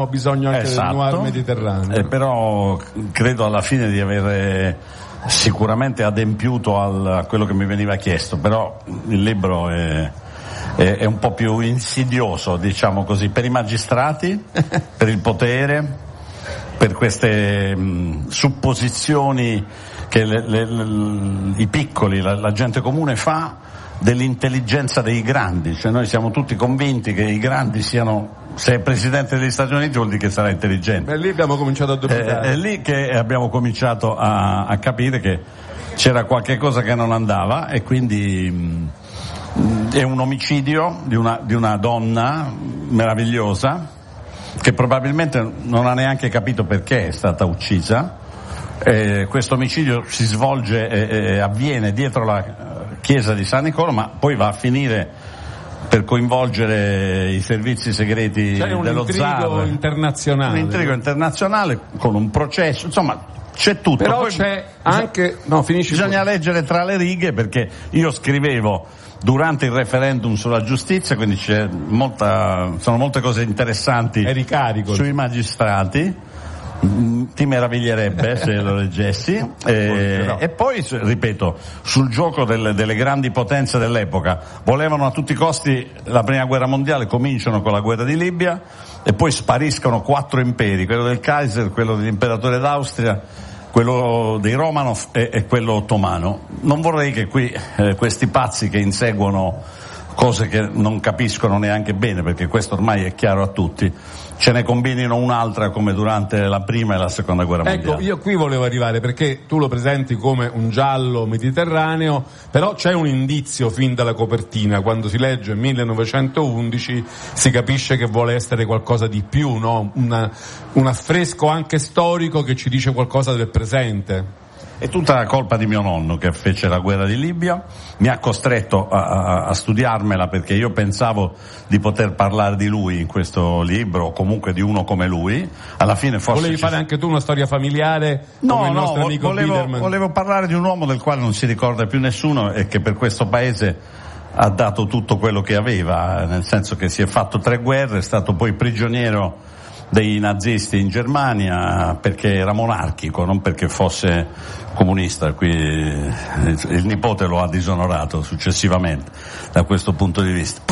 Ho bisogno anche del Noir Mediterraneo. Però credo alla fine di aver sicuramente adempiuto a quello che mi veniva chiesto, però il libro è un po' più insidioso, diciamo così, per i magistrati, per il potere, per queste supposizioni che i piccoli, la gente comune fa dell'intelligenza dei grandi. Cioè noi siamo tutti convinti che i grandi siano, se è presidente degli Stati Uniti vuol dire che sarà intelligente. E lì abbiamo cominciato a dubitare. È lì che abbiamo cominciato a capire che c'era qualche cosa che non andava, e quindi è un omicidio di una donna meravigliosa che probabilmente non ha neanche capito perché è stata uccisa. Questo omicidio si svolge e avviene dietro la chiesa di San Nicola, ma poi va a finire per coinvolgere i servizi segreti dello zar. Un intrigo internazionale con un processo, insomma c'è tutto. Però poi c'è anche bisogna leggere tra le righe, perché io scrivevo durante il referendum sulla giustizia, quindi sono molte cose interessanti sui magistrati. Ti meraviglierebbe se lo leggessi. E poi, ripeto, sul gioco delle grandi potenze dell'epoca. Volevano a tutti i costi la prima guerra mondiale, cominciano con la guerra di Libia e poi spariscono 4 imperi, quello del Kaiser, quello dell'imperatore d'Austria, quello dei Romanov e quello ottomano. Non vorrei che qui questi pazzi che inseguono cose che non capiscono neanche bene, perché questo ormai è chiaro a tutti, ce ne combinino un'altra come durante la prima e la seconda guerra mondiale. Ecco, io qui volevo arrivare, perché tu lo presenti come un giallo mediterraneo, però c'è un indizio fin dalla copertina. Quando si legge 1911 si capisce che vuole essere qualcosa di più, no? Un affresco anche storico che ci dice qualcosa del presente. È tutta la colpa di mio nonno, che fece la guerra di Libia, mi ha costretto a studiarmela, perché io pensavo di poter parlare di lui in questo libro, o comunque di uno come lui. Alla fine forse volevi fare anche tu una storia familiare come il nostro amico Biderman? Volevo parlare di un uomo del quale non si ricorda più nessuno e che per questo paese ha dato tutto quello che aveva, nel senso che si è fatto 3 guerre, è stato poi prigioniero dei nazisti in Germania perché era monarchico, non perché fosse comunista. Qui il nipote lo ha disonorato successivamente da questo punto di vista.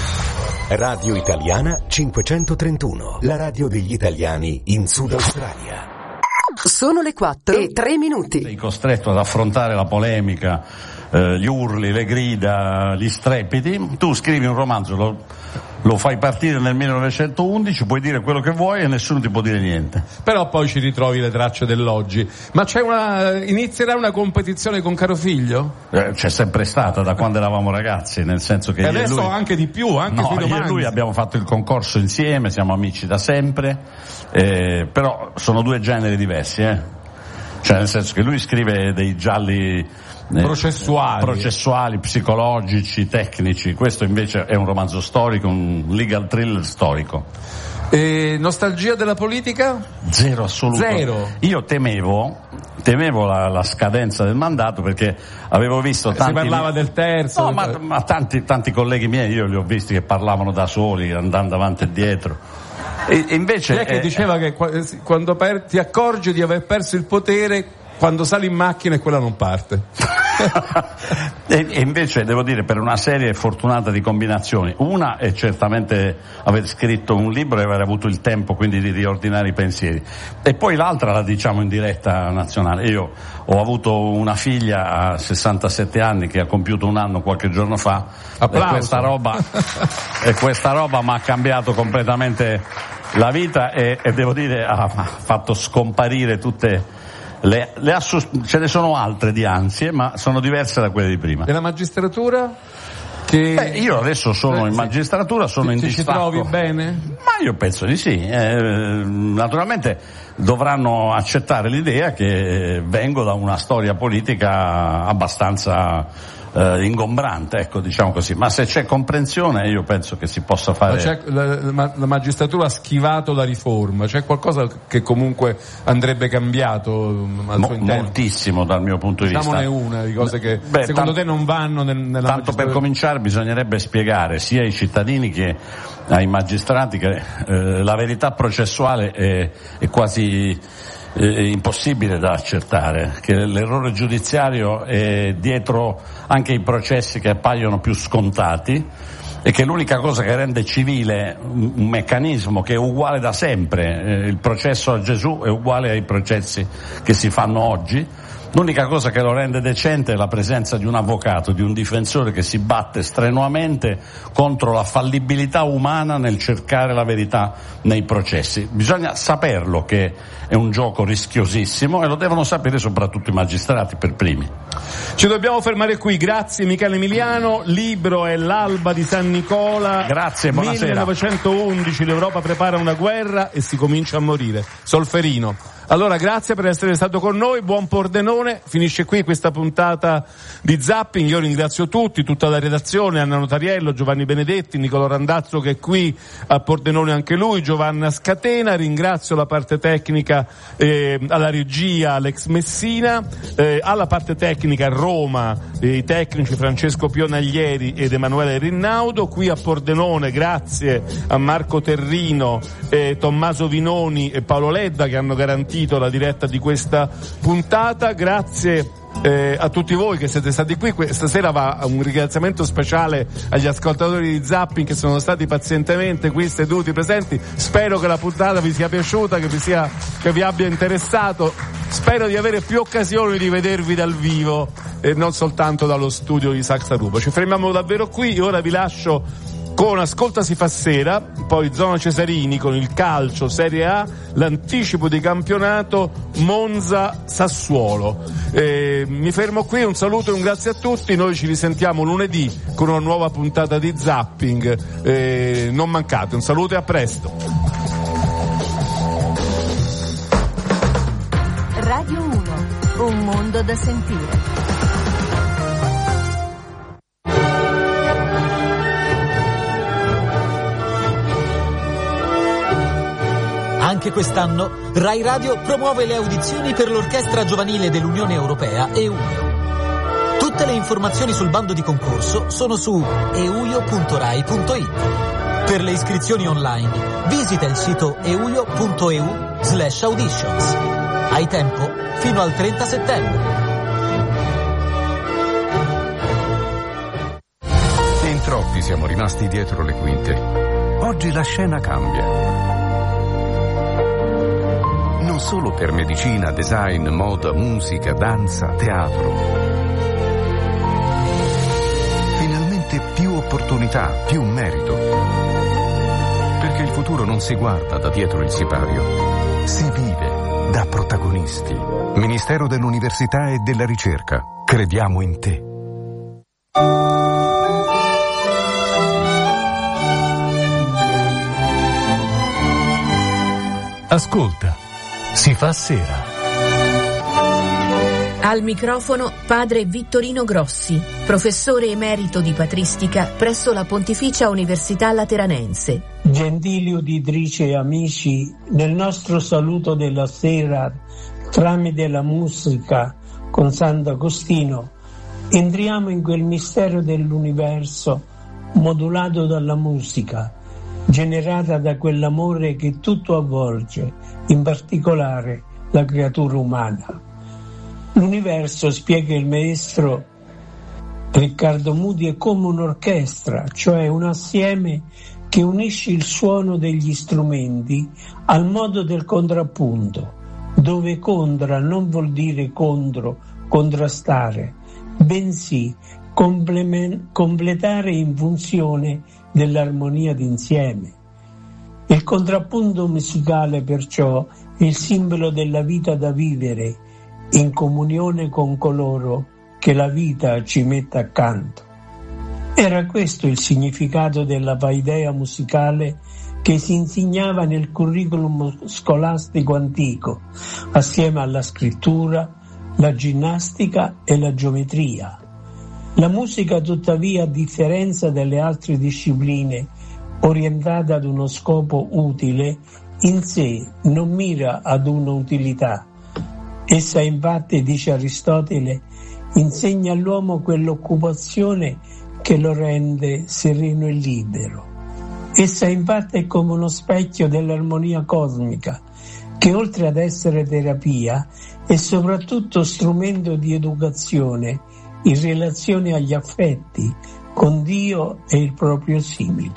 Radio Italiana 531, la radio degli italiani in Sud Australia. Sono le 4:03. Sei costretto ad affrontare la polemica, gli urli, le grida, gli strepiti. Tu scrivi un romanzo, lo fai partire nel 1911, puoi dire quello che vuoi e nessuno ti può dire niente. Però poi ci ritrovi le tracce dell'oggi. Ma inizierà una competizione con Caro Figlio? C'è sempre stata da quando eravamo ragazzi, nel senso che e adesso lui, anche di più, anche sui romanzi. Io e lui abbiamo fatto il concorso insieme, siamo amici da sempre, però sono 2 generi diversi, cioè nel senso che lui scrive dei gialli processuali, psicologici, tecnici. Questo invece è un romanzo storico, un legal thriller storico. Nostalgia della politica? Zero, assoluto. Zero. Io temevo la scadenza del mandato, perché avevo visto tanti... Si parlava del terzo. No, ma tanti colleghi miei, io li ho visti che parlavano da soli, andando avanti e dietro. E invece... Chi è che diceva che quando ti accorgi di aver perso il potere, quando sali in macchina e quella non parte? E invece devo dire, per una serie fortunata di combinazioni, una è certamente aver scritto un libro e aver avuto il tempo quindi di riordinare i pensieri, e poi l'altra la diciamo in diretta nazionale. Io ho avuto una figlia a 67 anni che ha compiuto 1 anno qualche giorno fa. Applauso. e questa roba mi ha cambiato completamente la vita e devo dire ha fatto scomparire tutte ce ne sono altre di ansie, ma sono diverse da quelle di prima. E la magistratura? Io adesso sono in magistratura, sono in distacco. Ci trovi bene? Ma io penso di sì. Naturalmente dovranno accettare l'idea che vengo da una storia politica abbastanza ingombrante, ecco, diciamo così, ma se c'è comprensione io penso che si possa fare. La magistratura ha schivato la riforma, c'è qualcosa che comunque andrebbe cambiato al suo interno? Moltissimo dal mio punto di vista. Diciamone una di cose che secondo te non vanno nella tanto magistratura. Per cominciare bisognerebbe spiegare sia ai cittadini che ai magistrati che la verità processuale è quasi impossibile da accertare, che l'errore giudiziario è dietro anche i processi che appaiono più scontati e che l'unica cosa che rende civile un meccanismo che è uguale da sempre, il processo a Gesù è uguale ai processi che si fanno oggi. L'unica cosa che lo rende decente è la presenza di un avvocato, di un difensore che si batte strenuamente contro la fallibilità umana nel cercare la verità nei processi. Bisogna saperlo che è un gioco rischiosissimo e lo devono sapere soprattutto i magistrati per primi. Ci dobbiamo fermare qui, grazie Michele Emiliano. Libro è L'alba di San Nicola. Grazie, buonasera. 1911, l'Europa prepara una guerra e si comincia a morire. Solferino. Allora, grazie per essere stato con noi, buon Pordenone, finisce qui questa puntata di Zapping, io ringrazio tutti, tutta la redazione, Anna Notariello, Giovanni Benedetti, Nicolò Randazzo che è qui a Pordenone anche lui, Giovanna Scatena, ringrazio la parte tecnica alla regia Alex Messina, alla parte tecnica a Roma i tecnici Francesco Pionaglieri ed Emanuele Rinnaudo, qui a Pordenone grazie a Marco Terrino, Tommaso Vinoni e Paolo Ledda che hanno garantito la diretta di questa puntata, grazie a tutti voi che siete stati qui. Stasera va un ringraziamento speciale agli ascoltatori di Zapping che sono stati pazientemente qui seduti presenti. Spero che la puntata vi sia piaciuta, che vi abbia interessato. Spero di avere più occasioni di vedervi dal vivo e non soltanto dallo studio di Saxarupo. Ci fermiamo davvero qui, ora vi lascio con Ascolta si fa sera, poi Zona Cesarini con il calcio Serie A, l'anticipo di campionato Monza-Sassuolo. Mi fermo qui, un saluto e un grazie a tutti, noi ci risentiamo lunedì con una nuova puntata di Zapping, non mancate, un saluto e a presto. Radio 1, un mondo da sentire. Anche quest'anno Rai Radio promuove le audizioni per l'Orchestra Giovanile dell'Unione Europea EUIO. Tutte le informazioni sul bando di concorso sono su euio.rai.it. Per le iscrizioni online visita il sito euio.eu/auditions. Hai tempo fino al 30 settembre. In troppi siamo rimasti dietro le quinte. Oggi la scena cambia. Non solo per medicina, design, moda, musica, danza, teatro. Finalmente più opportunità, più merito. Perché il futuro non si guarda da dietro il sipario, si vive da protagonisti. Ministero dell'Università e della Ricerca. Crediamo in te. Ascolta. Si fa sera. Al microfono padre Vittorino Grossi, professore emerito di patristica presso la Pontificia Università Lateranense. Gentili uditrici e amici, nel nostro saluto della sera, tramite la musica con Sant'Agostino, entriamo in quel mistero dell'universo modulato dalla musica, generata da quell'amore che tutto avvolge, in particolare la creatura umana. L'universo, spiega il maestro Riccardo Mudi, è come un'orchestra, cioè un assieme che unisce il suono degli strumenti al modo del contrappunto, dove contra non vuol dire contro, contrastare, bensì completare in funzione dell'armonia d'insieme. Il contrappunto musicale, perciò, è il simbolo della vita da vivere in comunione con coloro che la vita ci mette accanto. Era questo il significato della paideia musicale che si insegnava nel curriculum scolastico antico, assieme alla scrittura, la ginnastica e la geometria. La musica, tuttavia, a differenza delle altre discipline orientate ad uno scopo utile, in sé non mira ad un'utilità. Essa infatti, dice Aristotele, insegna all'uomo quell'occupazione che lo rende sereno e libero. Essa infatti è come uno specchio dell'armonia cosmica, che oltre ad essere terapia è soprattutto strumento di educazione in relazione agli affetti con Dio e il proprio simile.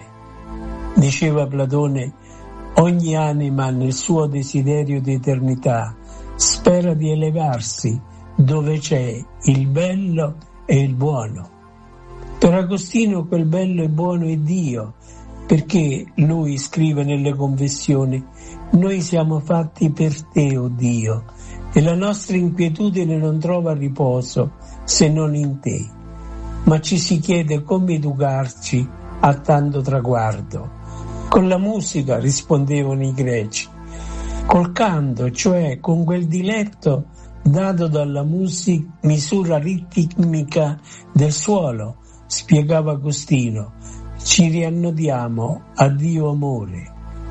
Diceva Platone, ogni anima nel suo desiderio di eternità spera di elevarsi dove c'è il bello e il buono. Per Agostino quel bello e buono è Dio, perché lui scrive nelle Confessioni: noi siamo fatti per te, o Dio, e la nostra inquietudine non trova riposo se non in te. Ma ci si chiede come educarci a tanto traguardo. Con la musica, rispondevano i greci, col canto, cioè con quel diletto dato dalla misura ritmica del suolo, spiegava Agostino, ci riannodiamo a Dio amore.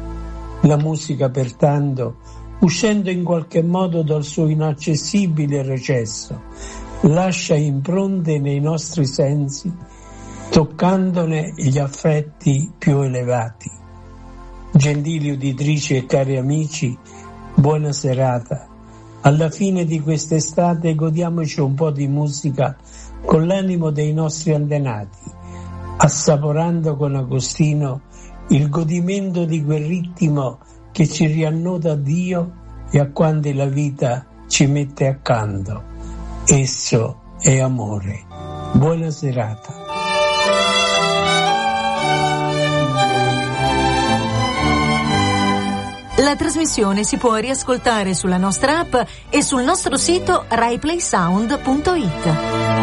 La musica, pertanto, uscendo in qualche modo dal suo inaccessibile recesso, lascia impronte nei nostri sensi, toccandone gli affetti più elevati. Gentili uditrici e cari amici, buona serata. Alla fine di quest'estate godiamoci un po' di musica con l'animo dei nostri antenati, assaporando con Agostino il godimento di quel ritmo che ci riannoda a Dio e a quanti la vita ci mette accanto. Esso è amore. Buona serata. La trasmissione si può riascoltare sulla nostra app e sul nostro sito raiplaysound.it.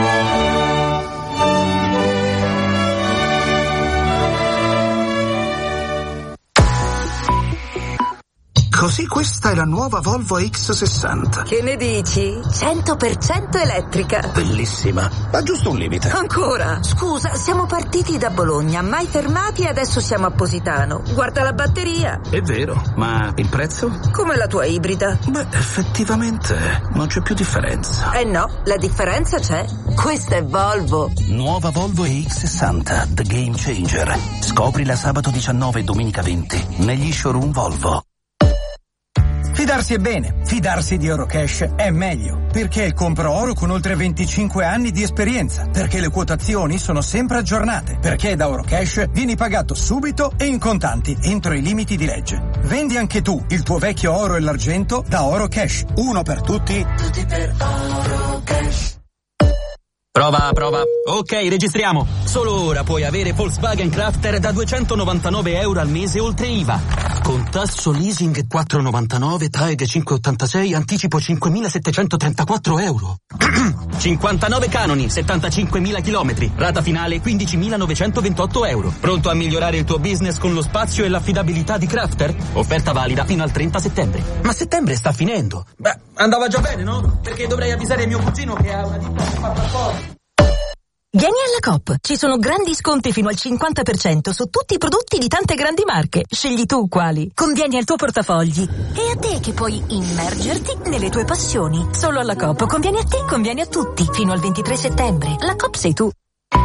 Così questa è la nuova Volvo X60. Che ne dici? 100% elettrica. Bellissima, ma giusto un limite. Ancora? Scusa, siamo partiti da Bologna, mai fermati e adesso siamo a Positano. Guarda la batteria. È vero, ma il prezzo? Come la tua ibrida. Beh, effettivamente non c'è più differenza. Eh no, la differenza c'è. Questa è Volvo. Nuova Volvo EX60, The Game Changer. Scoprila sabato 19 e domenica 20 negli showroom Volvo. Fidarsi è bene, fidarsi di Eurocash è meglio, perché è il compro oro con oltre 25 anni di esperienza, perché le quotazioni sono sempre aggiornate, perché da Eurocash vieni pagato subito e in contanti, entro i limiti di legge. Vendi anche tu il tuo vecchio oro e l'argento da Eurocash, uno per tutti, tutti per Eurocash. Prova. Ok, registriamo. Solo ora puoi avere Volkswagen Crafter da €299 al mese oltre IVA. Con tasso leasing 4,99, TAEG 5,86, anticipo €5.734. 59 canoni, 75.000 chilometri. Rata finale €15.928. Pronto a migliorare il tuo business con lo spazio e l'affidabilità di Crafter? Offerta valida fino al 30 settembre. Ma settembre sta finendo. Beh, andava già bene, no? Perché dovrei avvisare mio cugino che ha una ditta che fa trasporti. Vieni alla Coop, ci sono grandi sconti fino al 50% su tutti i prodotti di tante grandi marche. Scegli tu quali, convieni al tuo portafogli. E a te che puoi immergerti nelle tue passioni. Solo alla Coop, convieni a te, convieni a tutti. Fino al 23 settembre, la Coop sei tu.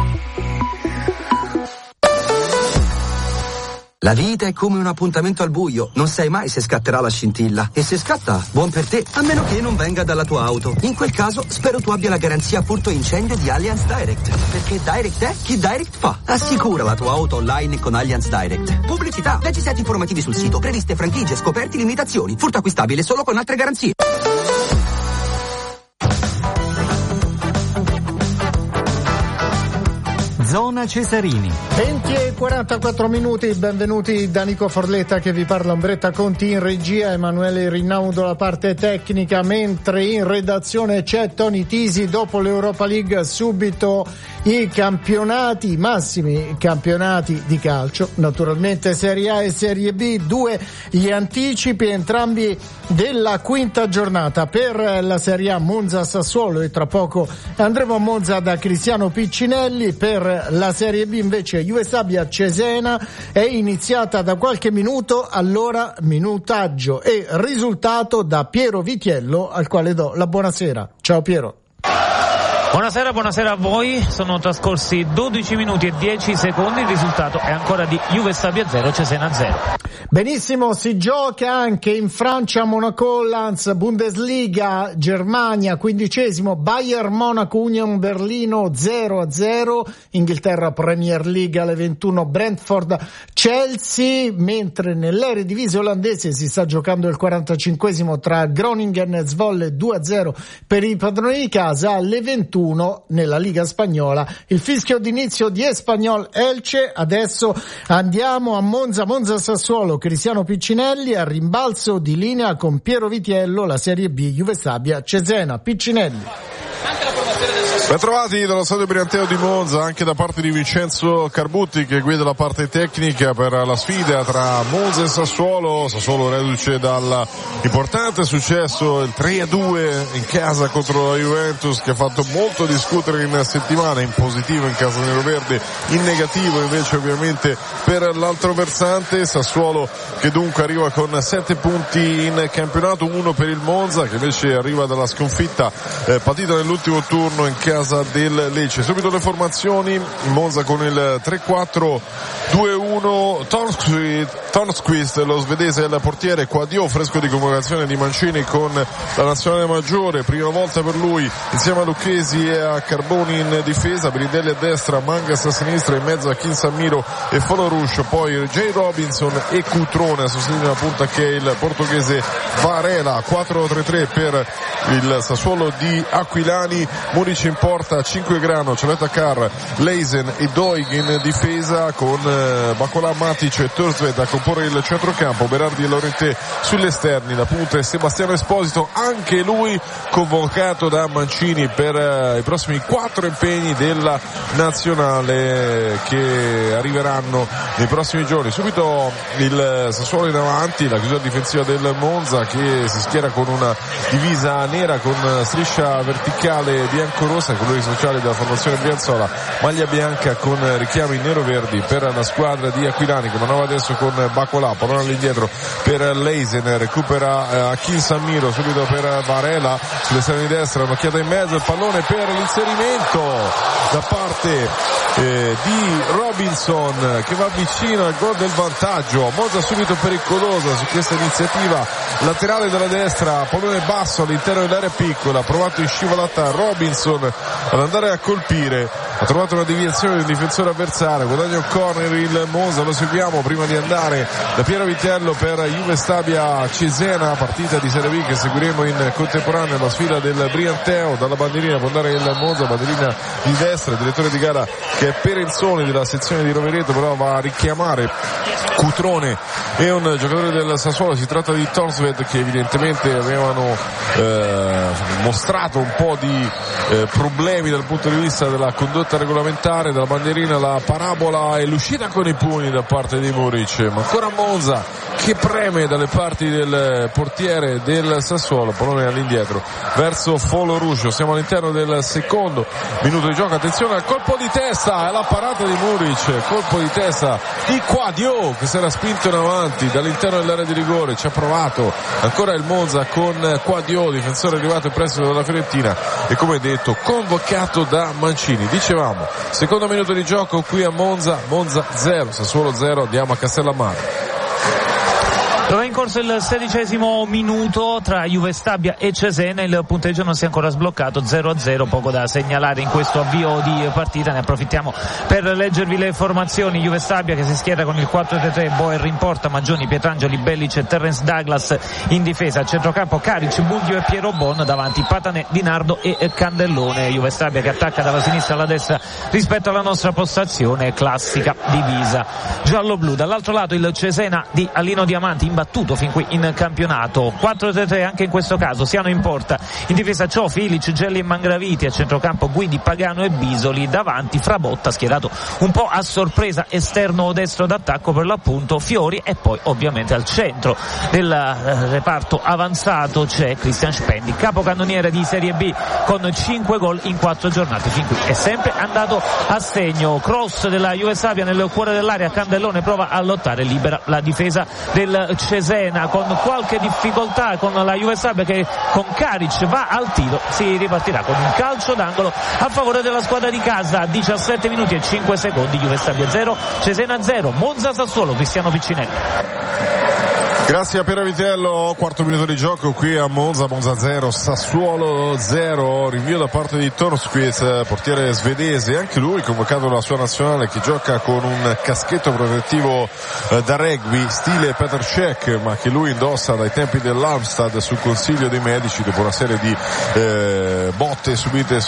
La vita è come un appuntamento al buio, non sai mai se scatterà la scintilla. E se scatta, buon per te, a meno che non venga dalla tua auto. In quel caso, spero tu abbia la garanzia furto incendio di Allianz Direct. Perché Direct è chi Direct fa. Assicura la tua auto online con Allianz Direct. Pubblicità, leggi set informativi sul sito, previste franchigie, scoperti, limitazioni. Furto acquistabile solo con altre garanzie. Zona Cesarini. 20:44, benvenuti da Nico Forletta che vi parla, Ombretta Conti in regia, Emanuele Rinaudo la parte tecnica, mentre in redazione c'è Tony Tisi. Dopo l'Europa League subito i campionati, i massimi campionati di calcio, naturalmente Serie A e Serie B, 2 gli anticipi entrambi della quinta giornata. Per la Serie A Monza Sassuolo e tra poco andremo a Monza da Cristiano Piccinelli. Per la Serie B invece Juve Stabia Cesena è iniziata da qualche minuto, allora minutaggio e risultato da Piero Vitiello, al quale do la buonasera. Ciao Piero. Buonasera a voi, sono trascorsi 12 minuti e 10 secondi, il risultato è ancora di Juve Stabia 0, Cesena 0. Benissimo, si gioca anche in Francia, Monaco, Lens, Bundesliga, Germania, 15°, Bayern Monaco, Union Berlino 0-0, Inghilterra Premier League alle 21, Brentford, Chelsea, mentre nell'Eredivisie olandese si sta giocando il 45° tra Groningen e Zwolle 2-0 per i padroni di casa. Alle 21 nella Liga Spagnola il fischio d'inizio di Espanyol Elche. Adesso andiamo a Monza Sassuolo, Cristiano Piccinelli a rimbalzo di linea con Piero Vitiello, la Serie B Juve Stabia Cesena. Piccinelli. Ben trovati dallo stadio Brianteo di Monza, anche da parte di Vincenzo Carbutti che guida la parte tecnica per la sfida tra Monza e Sassuolo reduce dall'importante successo, il 3-2 in casa contro la Juventus, che ha fatto molto discutere in settimana, in positivo in casa neroverde, in negativo invece ovviamente per l'altro versante. Sassuolo che dunque arriva con 7 punti in campionato, 1 per il Monza che invece arriva dalla sconfitta patita nell'ultimo turno in casa del Lecce. Subito le formazioni: Monza con il 3-4-2-1, Tornquist lo svedese al portiere, Quadio fresco di convocazione di Mancini con la nazionale maggiore, prima volta per lui, insieme a Lucchesi e a Carboni in difesa, Bridelli a destra, Mangas a sinistra, in mezzo a Kinsamiro e Foloruscio, poi J. Robinson e Cutrone a sostegno della punta che è il portoghese Varela. 4-3-3 per il Sassuolo di Aquilani, Muric in porta, 5 Grano, Cioletta Carr, Leisen e Doig in difesa con Bacolà, Matic e Thursved a comporre il centrocampo, Berardi e Lorente sugli esterni, la punta è Sebastiano Esposito, anche lui convocato da Mancini per i prossimi 4 impegni della nazionale che arriveranno nei prossimi giorni. Subito il Sassuolo in avanti, la chiusura difensiva del Monza che si schiera con una divisa nera con striscia verticale bianco-rossa, i colori sociali della formazione brianzola, maglia bianca con richiami nero-verdi per la squadra di Aquilani che manovra adesso con Bacolà, pallone all'indietro per Leisen, recupera Kinsamiro, subito per Varela sull'esterno di destra, un'occhiata in mezzo, il pallone per l'inserimento da parte di Robinson che va vicino al gol del vantaggio. Monza subito pericolosa su questa iniziativa laterale della destra, pallone basso all'interno dell'area piccola, provato in scivolata Robinson ad andare a colpire, ha trovato una deviazione del difensore avversario, guadagna un corner il Monza, lo seguiamo prima di andare da Piero Vitello per Juve Stabia Cesena, partita di Serie B che seguiremo in contemporanea alla sfida del Brianteo. Dalla bandierina può andare il Monza, bandierina di destra, il direttore di gara che è Perenzoni della sezione di Rovereto, però va a richiamare Cutrone e un giocatore del Sassuolo, si tratta di Torsved che evidentemente avevano mostrato un po' di problemi dal punto di vista della condotta regolamentare. Dalla bandierina la parabola e l'uscita con i pugni da parte di Muric, ma ancora Monza che preme dalle parti del portiere del Sassuolo, pallone all'indietro verso Foloruscio. Siamo all'interno del secondo minuto di gioco, attenzione al colpo di testa e la parata di Muric, colpo di testa di Quadio che si era spinto in avanti dall'interno dell'area di rigore, ci ha provato ancora il Monza con Quadio, difensore arrivato in prestito dalla Fiorentina e come detto convocato da Mancini. Dicevamo secondo minuto di gioco qui a Monza 0, Sassuolo 0, andiamo a Castellammare. Dove è in corso corso il 16° minuto tra Juve Stabia e Cesena, il punteggio non si è ancora sbloccato, 0-0, poco da segnalare in questo avvio di partita. Ne approfittiamo per leggervi le formazioni. Juve Stabia che si schiera con il 4-3-3, Boer in porta, Maggioni, Pietrangeli, Bellic e Terence Douglas in difesa, a centrocampo Karic, Buglio e Piero Bon, davanti Patanè, Di Nardo e Candellone. Juve Stabia che attacca dalla sinistra alla destra rispetto alla nostra postazione, classica divisa giallo-blu. Dall'altro lato il Cesena di Alino Diamanti, imbattuto fin qui in campionato, 4-3-3 anche in questo caso, Siano in porta, in difesa Cioffi, Ilic, Gelli e Mangraviti, a centrocampo Guidi, Pagano e Bisoli, davanti Frabotta schierato un po' a sorpresa, esterno destro d'attacco per l'appunto, Fiori, e poi ovviamente al centro del reparto avanzato c'è Christian Spendi, capocannoniere di Serie B con 5 gol in 4 giornate fin qui, è sempre andato a segno. Cross della Juve Stabia nel cuore dell'area, Candellone prova a lottare, libera la difesa del Cesena con qualche difficoltà, con la Juve Stabia che con Karic va al tiro, si ripartirà con un calcio d'angolo a favore della squadra di casa. 17 minuti e 5 secondi, Juve Stabia 0, Cesena 0, Monza Sassuolo, Cristiano Piccinelli. Grazie a Piero Vitello, quarto minuto di gioco qui a Monza 0, Sassuolo 0, rinvio da parte di Tornquist, portiere svedese, anche lui convocato alla sua nazionale, che gioca con un caschetto protettivo da rugby stile Petr Cech, ma che lui indossa dai tempi dell'Armstad sul consiglio dei medici dopo una serie di botte subite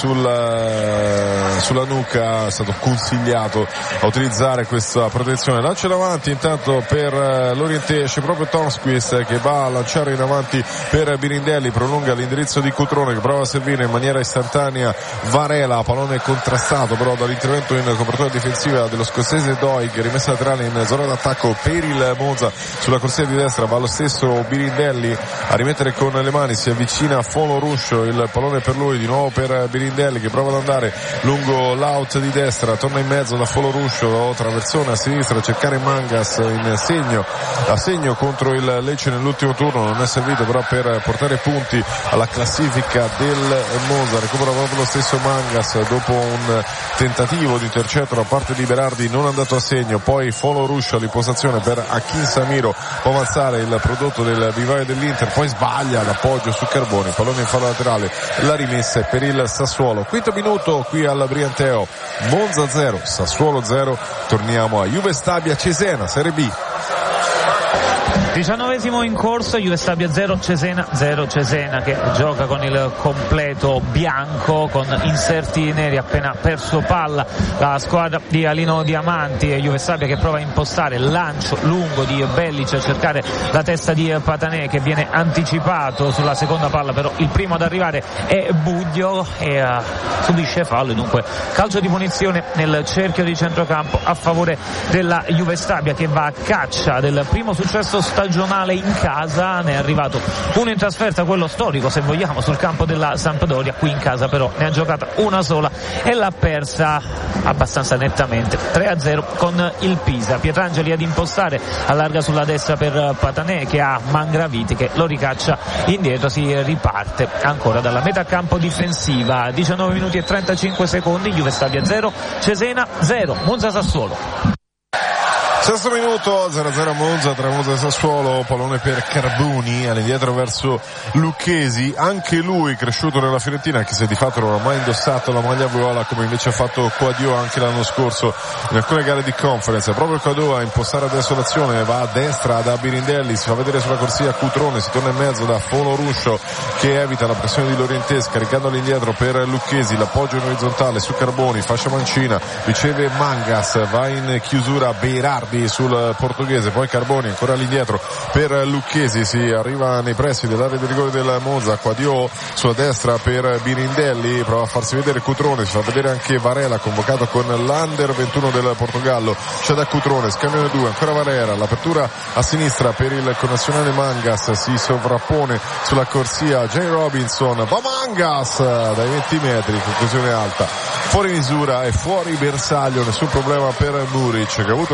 sulla nuca. È stato consigliato a utilizzare questa protezione. Lancio davanti intanto per l'Orientesce, proprio Tornquist che va a lanciare in avanti per Birindelli, prolunga l'indirizzo di Cutrone che prova a servire in maniera istantanea Varela, pallone contrastato però dall'intervento in copertura difensiva dello scozzese Doig, rimessa laterale in zona d'attacco per il Monza, sulla corsia di destra va lo stesso Birindelli a rimettere con le mani, si avvicina a Folo Ruscio, il pallone per lui, di nuovo per Birindelli che prova ad andare lungo l'out di destra, torna in mezzo da Folo Ruscio, traversone a sinistra a cercare Mangas in segno contro il Lecce nell'ultimo turno, non è servito però per portare punti alla classifica del Monza. Recupera proprio lo stesso Mangas dopo un tentativo di intercetto da parte di Berardi non andato a segno, poi Folo Ruscio all'impostazione per Akin Samiro, può avanzare il prodotto del vivaio dell'Inter, poi sbaglia l'appoggio su Carboni, pallone in fallo laterale, la rimessa è per il Sassuolo. Quinto minuto qui al Brianteo, Monza 0, Sassuolo 0, torniamo a Juve Stabia Cesena, Serie B. 19° in corso, Juve Stabia 0, Cesena 0, Cesena che gioca con il completo bianco con inserti neri, appena perso palla la squadra di Alino Diamanti, e Juve Stabia che prova a impostare, lancio lungo di Bellic a cercare la testa di Patanè che viene anticipato sulla seconda palla, però il primo ad arrivare è Buglio e subisce fallo, dunque calcio di punizione nel cerchio di centrocampo a favore della Juve Stabia che va a caccia del primo successo stagionale in casa. Ne è arrivato uno in trasferta, quello storico se vogliamo, sul campo della Sampdoria. Qui in casa però ne ha giocata una sola e l'ha persa abbastanza nettamente, 3-0 con il Pisa. Pietrangeli ad impostare, allarga sulla destra per Patanè che ha Mangraviti che lo ricaccia indietro, si riparte ancora dalla metà campo difensiva. 19 minuti e 35 secondi, Juve Stabia 0, Cesena 0, Monza Sassuolo. Sesto minuto, 0-0 Monza tra Monza e Sassuolo, pallone per Carboni all'indietro verso Lucchesi, anche lui cresciuto nella Fiorentina, anche se di fatto non ha mai indossato la maglia viola come invece ha fatto Quadio anche l'anno scorso in alcune gare di conference. Proprio Quadio a impostare adesso l'azione, va a destra da Birindelli, si fa vedere sulla corsia Cutrone, si torna in mezzo da Folo Ruscio che evita la pressione di Lorientès, caricando all'indietro per Lucchesi, l'appoggio in orizzontale su Carboni, fascia mancina, riceve Mangas, va in chiusura Berardi sul portoghese, poi Carboni ancora all'indietro per Lucchesi, si arriva nei pressi dell'area di rigore del Monza, Quadio sulla destra per Birindelli, prova a farsi vedere Cutrone, si fa vedere anche Varela convocato con l'Under 21 del Portogallo, c'è da Cutrone, scambiano due, ancora Varela, l'apertura a sinistra per il connazionale Mangas, si sovrappone sulla corsia Jay Robinson, va Mangas dai 20 metri, conclusione alta, fuori misura e fuori bersaglio, nessun problema per Muric che ha avuto un inizio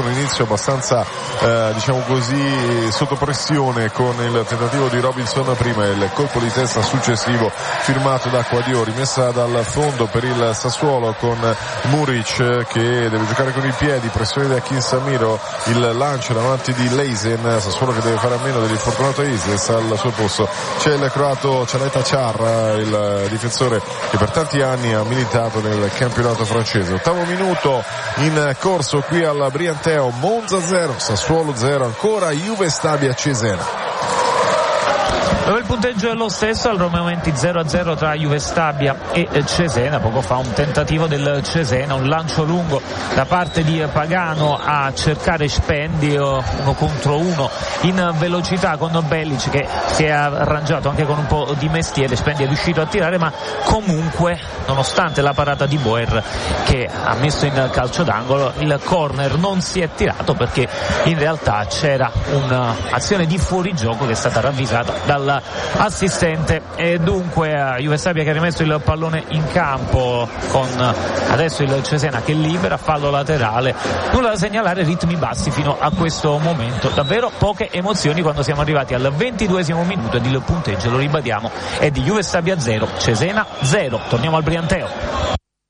abbastanza diciamo così sotto pressione con il tentativo di Robinson prima e il colpo di testa successivo firmato da Quadio, rimessa dal fondo per il Sassuolo con Muric che deve giocare con i piedi, pressione da Akin Samiro, il lancio davanti di Leisen, Sassuolo che deve fare a meno dell'infortunato Isles, al suo posto c'è il croato Çaleta Char, il difensore che per tanti anni ha militato nel campionato francese. Ottavo minuto in corso qui al Brianteo, Monza 0, Sassuolo 0, ancora Juve Stabia Cesena. Dove il punteggio è lo stesso, al momenti 0-0 tra Juve Stabia e Cesena. Poco fa un tentativo del Cesena, un lancio lungo da parte di Pagano a cercare Spendi, 1 contro 1 in velocità con Bellic che si è arrangiato anche con un po' di mestiere. Spendi è riuscito a tirare, ma comunque nonostante la parata di Boer che ha messo in calcio d'angolo, il corner non si è tirato perché in realtà c'era un'azione di fuorigioco che è stata ravvisata dall'assistente. E dunque Juve Stabia che ha rimesso il pallone in campo con adesso il Cesena che libera, fallo laterale, nulla da segnalare, ritmi bassi fino a questo momento, davvero poche emozioni quando siamo arrivati al 22esimo minuto ed il punteggio, lo ribadiamo, è di Juve Stabia 0, Cesena 0. Torniamo al Brianteo.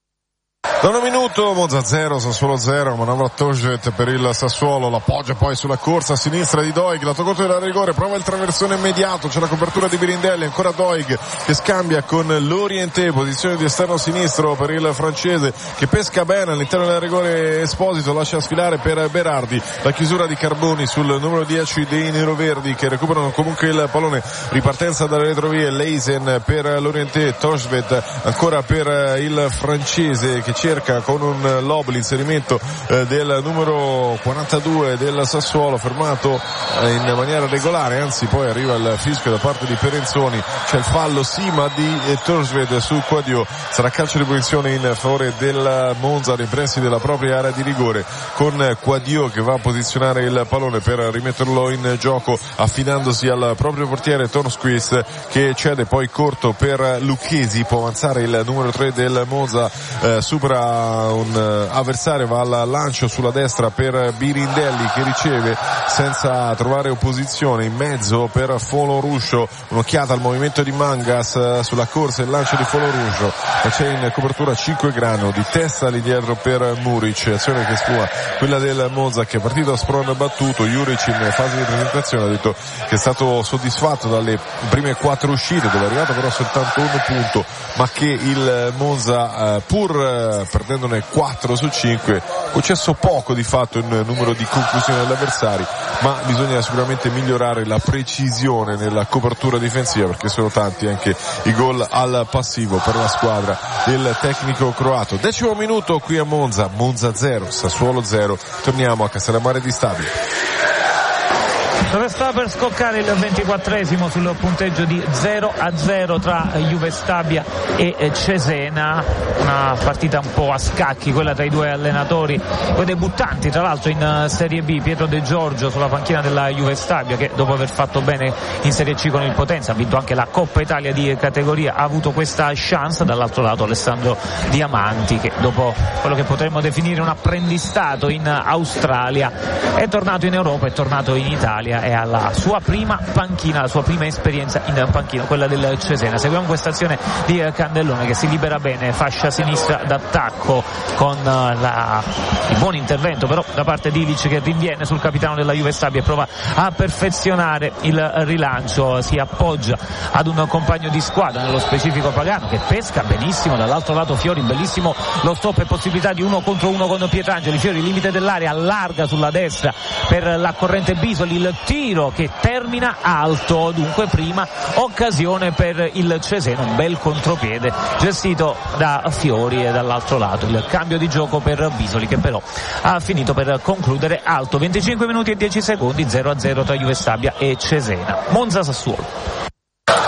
Nono minuto, Monza 0, Sassuolo 0, manovra Tojet per il Sassuolo, l'appoggia poi sulla corsa a sinistra di Doig, lato corto della rigore, prova il traversone immediato, c'è la copertura di Birindelli, ancora Doig che scambia con Lorienté, posizione di esterno sinistro per il francese che pesca bene all'interno del rigore Esposito, lascia sfilare per Berardi, la chiusura di Carboni sul numero 10 dei neroverdi che recuperano comunque il pallone, ripartenza dalle retrovie, Leisen per Lorienté, Tojet ancora per il francese che cerca con un lob l'inserimento del numero 42 del Sassuolo, fermato in maniera regolare, anzi poi arriva il fischio da parte di Perenzoni, c'è il fallo Sima di Torsved su Quadio, sarà calcio di punizione in favore del Monza nei pressi della propria area di rigore, con Quadio che va a posizionare il pallone per rimetterlo in gioco affidandosi al proprio portiere Tornsquist che cede poi corto per Lucchesi, può avanzare il numero 3 del Monza, supera un avversario, va al lancio sulla destra per Birindelli che riceve senza trovare opposizione in mezzo per Foloruscio, un'occhiata al movimento di Mangas sulla corsa e il lancio di Foloruscio, c'è in copertura 5 Grano di testa lì dietro per Muric, azione che sfuma quella del Monza che è partito a sprone battuto. Juric in fase di presentazione ha detto che è stato soddisfatto dalle prime 4 uscite dove è arrivato però soltanto 1 punto, ma che il Monza pur perdendone 4 su 5 concesso poco di fatto in numero di conclusioni agli avversari, ma bisogna sicuramente migliorare la precisione nella copertura difensiva perché sono tanti anche i gol al passivo per la squadra del tecnico croato. 10° minuto qui a Monza, Monza 0, Sassuolo 0, torniamo a Castellammare di Stabia. Dove sta per scoccare il 24esimo sul punteggio di 0-0 tra Juve Stabia e Cesena, una partita un po' a scacchi quella tra i due allenatori, due debuttanti tra l'altro in Serie B, Pietro De Giorgio sulla panchina della Juve Stabia che dopo aver fatto bene in Serie C con il Potenza ha vinto anche la Coppa Italia di categoria, ha avuto questa chance, dall'altro lato Alessandro Diamanti che dopo quello che potremmo definire un apprendistato in Australia è tornato in Europa, è tornato in Italia e alla sua prima panchina, la sua prima esperienza in panchina, quella del Cesena. Seguiamo questa azione di Candellone che si libera bene, fascia sinistra d'attacco con il buon intervento però da parte di Ilic che rinviene sul capitano della Juve Stabia e prova a perfezionare il rilancio, si appoggia ad un compagno di squadra, nello specifico Pagano che pesca benissimo, dall'altro lato Fiori, bellissimo lo stop e possibilità di 1 contro 1 con Pietrangeli, Fiori limite dell'area, allarga sulla destra per la corrente Bisoli, il tiro che termina alto, dunque prima occasione per il Cesena, un bel contropiede gestito da Fiori e dall'altro lato il cambio di gioco per Bisoli che però ha finito per concludere alto. 25 minuti e 10 secondi, 0-0 tra Juve Stabia e Cesena. Monza Sassuolo.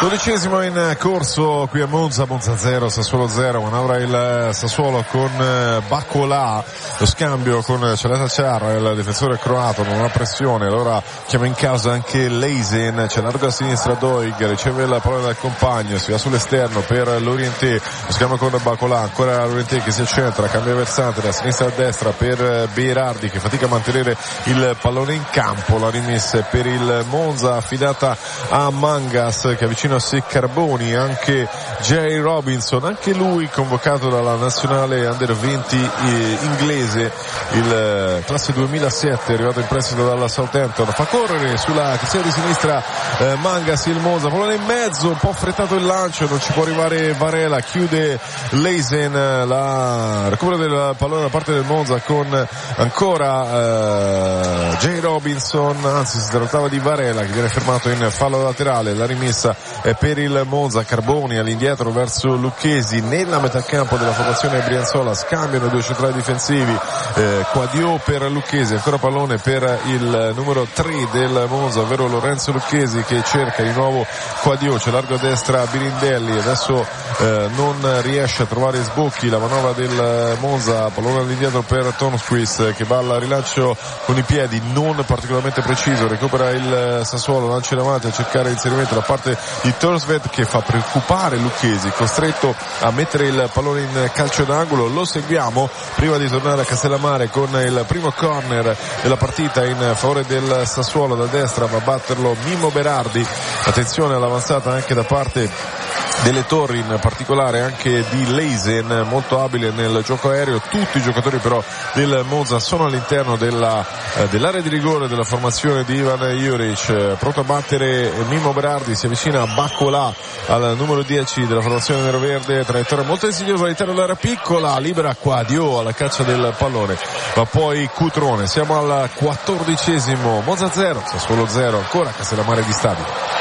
12° in corso qui a Monza 0, Sassuolo 0, manovra il Sassuolo con Bacolà, lo scambio con Celeta Ciarra, il difensore croato, non ha pressione, allora chiama in casa anche Leisen, c'è largo a sinistra Doig, riceve la palla dal compagno, si va sull'esterno per Lorientè, lo scambio con Bacolà, ancora Lorientè che si accentra, cambia versante da sinistra a destra per Berardi che fatica a mantenere il pallone in campo, la rimessa per il Monza affidata a Mangas che avvicina a sé Carboni, anche Jay Robinson, anche lui convocato dalla nazionale Under 20 inglese, il classe 2007, arrivato in prestito dalla Southampton, fa correre sulla chiusura di sinistra Mangas, il Monza, pallone in mezzo, un po' affrettato il lancio, non ci può arrivare Varela, chiude Leisen, la recupero del pallone da parte del Monza con ancora Jay Robinson, anzi si trattava di Varela che viene fermato in fallo laterale, la rimessa è per il Monza, Carboni all'indietro verso Lucchesi nella metà campo della formazione Brianzola, scambiano due centrali difensivi, Quadio per Lucchesi, ancora pallone per il numero 3 del Monza, ovvero Lorenzo Lucchesi che cerca di nuovo Quadio, c'è largo a destra Birindelli, adesso non riesce a trovare sbocchi la manovra del Monza, pallone all'indietro per Tornquist che va al rilancio con i piedi non particolarmente preciso, recupera il Sassuolo, lancia in avanti a cercare inserimento da parte di Torsved che fa preoccupare Lucchesi, costretto a mettere il pallone in calcio d'angolo, lo seguiamo prima di tornare a Castellammare con il primo corner della partita in favore del Sassuolo, da destra va a batterlo Mimmo Berardi, attenzione all'avanzata anche da parte delle torri, in particolare anche di Leisen, molto abile nel gioco aereo, tutti i giocatori però del Monza sono all'interno dell'area di rigore della formazione di Ivan Juric, pronto a battere Mimmo Berardi, si avvicina a Bacolà al numero 10 della formazione neroverde, traiettoria molto insidiosa all'interno dell'area piccola, libera Quadio alla caccia del pallone, ma poi Cutrone, siamo al 14°, Monza 0, Sassuolo 0, ancora Castellammare di stadio.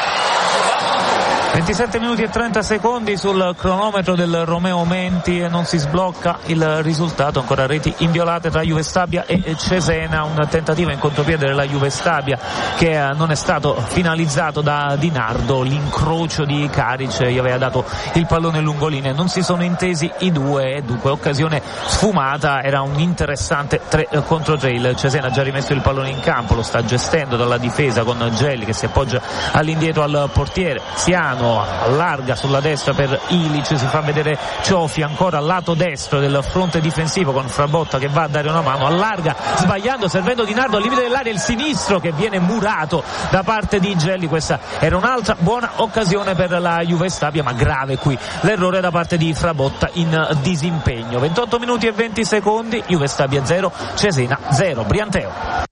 27 minuti e 30 secondi sul cronometro del Romeo Menti e non si sblocca il risultato, ancora reti inviolate tra Juve Stabia e Cesena, un tentativo in contropiede della Juve Stabia che non è stato finalizzato da Di Nardo, l'incrocio di Karic gli aveva dato il pallone lungolinea, non si sono intesi i due e dunque occasione sfumata, era un interessante 3 contro 3, il Cesena ha già rimesso il pallone in campo, lo sta gestendo dalla difesa con Gelli che si appoggia all'indietro al portiere, Siano allarga sulla destra per Ilic, si fa vedere Ciofi ancora al lato destro del fronte difensivo con Frabotta che va a dare una mano, allarga sbagliando, servendo Di Nardo al limite dell'area, il sinistro che viene murato da parte di Gelli, questa era un'altra buona occasione per la Juve Stabia, ma grave qui l'errore da parte di Frabotta in disimpegno. 28 minuti e 20 secondi, Juve Stabia 0, Cesena 0, Brianteo.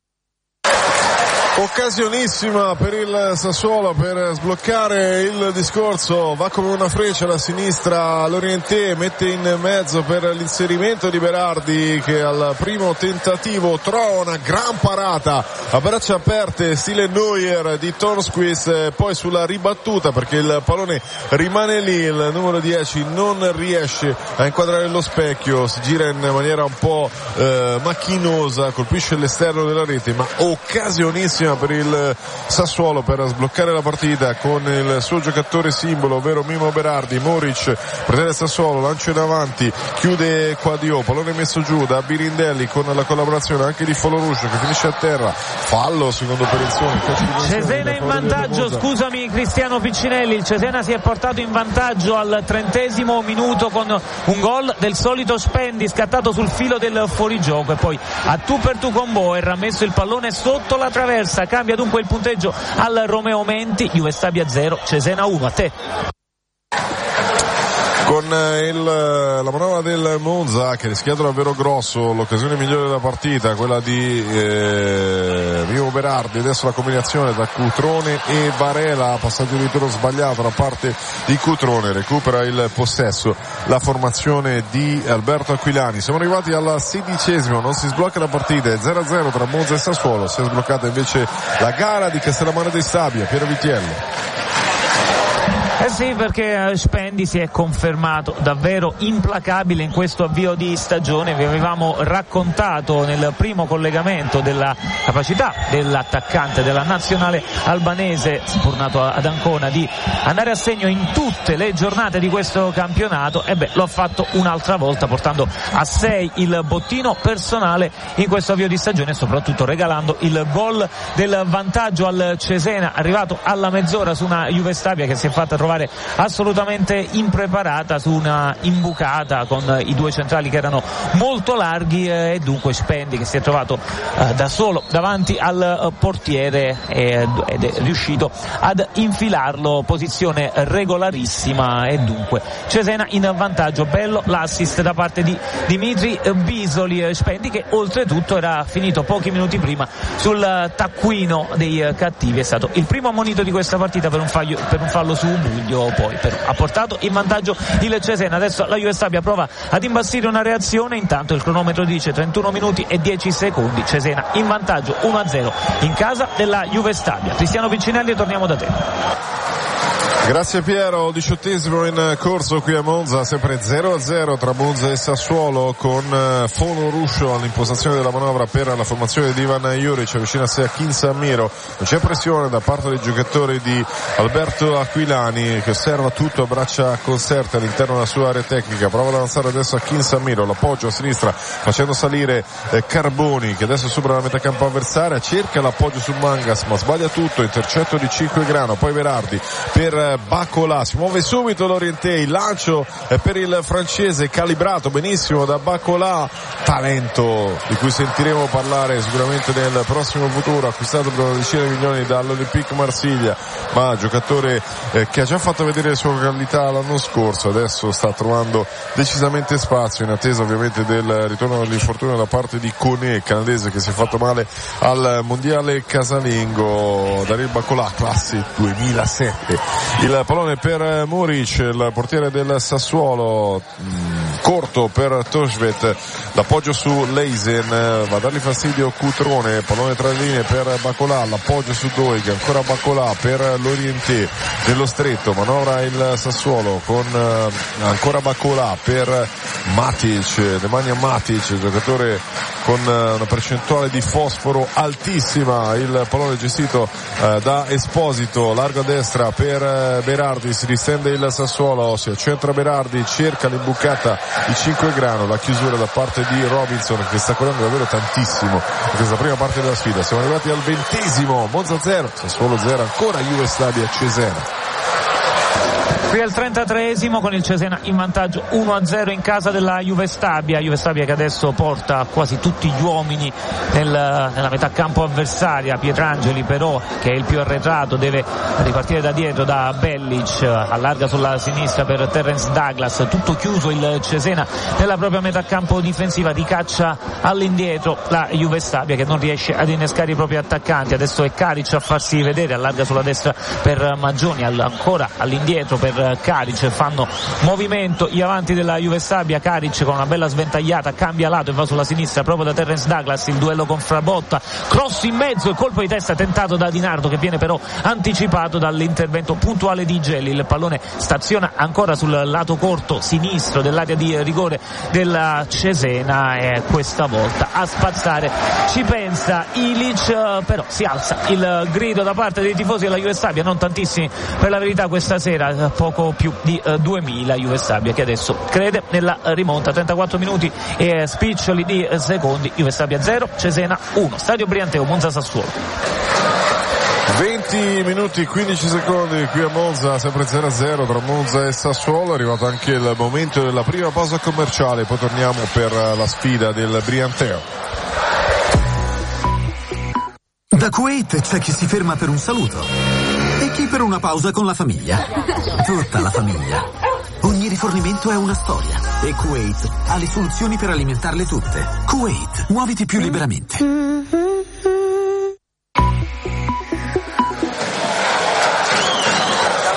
Occasionissima per il Sassuolo per sbloccare il discorso, va come una freccia da sinistra Lorientè, mette in mezzo per l'inserimento di Berardi che al primo tentativo trova una gran parata a braccia aperte stile Neuer di Tornquist, poi sulla ribattuta perché il pallone rimane lì, il numero 10 non riesce a inquadrare lo specchio, si gira in maniera un po' macchinosa, colpisce l'esterno della rete, ma occasionissima per il Sassuolo per sbloccare la partita con il suo giocatore simbolo ovvero Mimmo Berardi. Moric pretende Sassuolo, lancio in avanti, chiude Quadio, pallone messo giù da Birindelli con la collaborazione anche di Foloruscio che finisce a terra, fallo secondo Perezzoni, Cesena in vantaggio, scusami Cristiano Piccinelli, il Cesena si è portato in vantaggio al 30° minuto con un gol del solito Spendi scattato sul filo del fuorigioco e poi a tu per tu con Boer ha messo il pallone sotto la traversa, cambia dunque il punteggio al Romeo Menti, Juve Stabia 0, Cesena 1, a te. Con la manovra del Monza che ha rischiato davvero grosso, l'occasione migliore della partita, quella di Mimmo Berardi, adesso la combinazione tra Cutrone e Varela, passaggio di tiro sbagliato da parte di Cutrone, recupera il possesso la formazione di Alberto Aquilani. Siamo arrivati al 16°, non si sblocca la partita, è 0-0 tra Monza e Sassuolo, si è sbloccata invece la gara di Castellammare di Stabia. Piero Vitiello. Sì, perché Spendi si è confermato davvero implacabile in questo avvio di stagione. Vi avevamo raccontato nel primo collegamento della capacità dell'attaccante della nazionale albanese, spurnato ad Ancona, di andare a segno in tutte le giornate di questo campionato. Lo ha fatto un'altra volta, portando a 6 il bottino personale in questo avvio di stagione e soprattutto regalando il gol del vantaggio al Cesena, arrivato alla mezz'ora su una Juve Stabia che si è fatta trovare assolutamente impreparata su una imbucata con i due centrali che erano molto larghi, e dunque Spendi che si è trovato da solo davanti al portiere ed è riuscito ad infilarlo, posizione regolarissima, e dunque Cesena in vantaggio. Bello l'assist da parte di Dimitri Bisoli. Spendi che oltretutto era finito pochi minuti prima sul taccuino dei cattivi, è stato il primo ammonito di questa partita per un fallo su Buglio, poi però ha portato in vantaggio il Cesena. Adesso la Juve Stabia prova ad imbastire una reazione, intanto il cronometro dice 31 minuti e 10 secondi, Cesena in vantaggio 1-0 in casa della Juve Stabia. Cristiano Piccinelli, torniamo da te. Grazie Piero, 18esimo in corso qui a Monza, sempre 0-0 tra Monza e Sassuolo, con Fono Ruscio all'impostazione della manovra per la formazione di Ivan Juric, avvicina a sé a Kin Samiro, non c'è pressione da parte dei giocatori di Alberto Aquilani che osserva tutto a braccia conserte all'interno della sua area tecnica, prova ad avanzare adesso a Kin Samiro, l'appoggio a sinistra facendo salire Carboni che adesso supera la metà campo avversaria, cerca l'appoggio su Mangas ma sbaglia tutto, intercetto di Cinquegrano, poi Berardi per Bacola, si muove subito l'Orientei, lancio per il francese calibrato benissimo da Bacola, talento di cui sentiremo parlare sicuramente nel prossimo futuro, acquistato per una decina di milioni dall'Olympique Marsiglia, ma giocatore che ha già fatto vedere le sue qualità l'anno scorso, adesso sta trovando decisamente spazio in attesa ovviamente del ritorno dall'infortunio da parte di Koné, canadese che si è fatto male al mondiale casalingo. Daryl Bacola, classe 2007. Il pallone per Muric, il portiere del Sassuolo, corto per Toshvet, l'appoggio su Leisen, va a dargli fastidio Cutrone, pallone tra le linee per Bacola, l'appoggio su Doig, ancora Bacola per l'Orientè, nello stretto, manovra il Sassuolo con ancora Bacola per Matic, Nemanja Matic, giocatore con una percentuale di fosforo altissima, il pallone gestito da Esposito, largo a destra per Berardi, si distende il Sassuolo, si accentra Berardi, cerca l'imbucata di Cinquegrano, la chiusura da parte di Robinson che sta correndo davvero tantissimo in questa prima parte della sfida. Siamo arrivati al 20esimo, Monza 0, Sassuolo 0, ancora Juve Stabia Cesena. Qui al 33esimo con il Cesena in vantaggio 1-0 in casa della Juve Stabia che adesso porta quasi tutti gli uomini nella metà campo avversaria. Pietrangeli però, che è il più arretrato, deve ripartire da dietro da Bellic, allarga sulla sinistra per Terence Douglas, tutto chiuso il Cesena nella propria metà campo difensiva, di caccia all'indietro la Juve Stabia che non riesce ad innescare i propri attaccanti. Adesso è Karic a farsi vedere, allarga sulla destra per Maggioni, ancora all'indietro per Karic, fanno movimento gli avanti della Juve Stabia. Karic con una bella sventagliata cambia lato e va sulla sinistra proprio da Terence Douglas, il duello con Frabotta, cross in mezzo e colpo di testa tentato da Di Nardo che viene però anticipato dall'intervento puntuale di Gelli. Il pallone staziona ancora sul lato corto sinistro dell'area di rigore della Cesena e questa volta a spazzare ci pensa Ilic, però si alza il grido da parte dei tifosi della Juve Stabia, non tantissimi per la verità questa sera, poco più di 2000. Juve Stabia che adesso crede nella rimonta, 34 minuti e spiccioli di secondi, Juve Stabia 0, Cesena 1, Stadio Brianteo, Monza Sassuolo. 20 minuti 15 secondi qui a Monza, sempre 0-0 tra Monza e Sassuolo. È arrivato anche il momento della prima pausa commerciale, poi torniamo per la sfida del Brianteo. Da Kuwait c'è chi si ferma per un saluto e chi per una pausa con la famiglia. Tutta la famiglia. Ogni rifornimento è una storia e Kuwait ha le soluzioni per alimentarle tutte. Kuwait, muoviti più liberamente.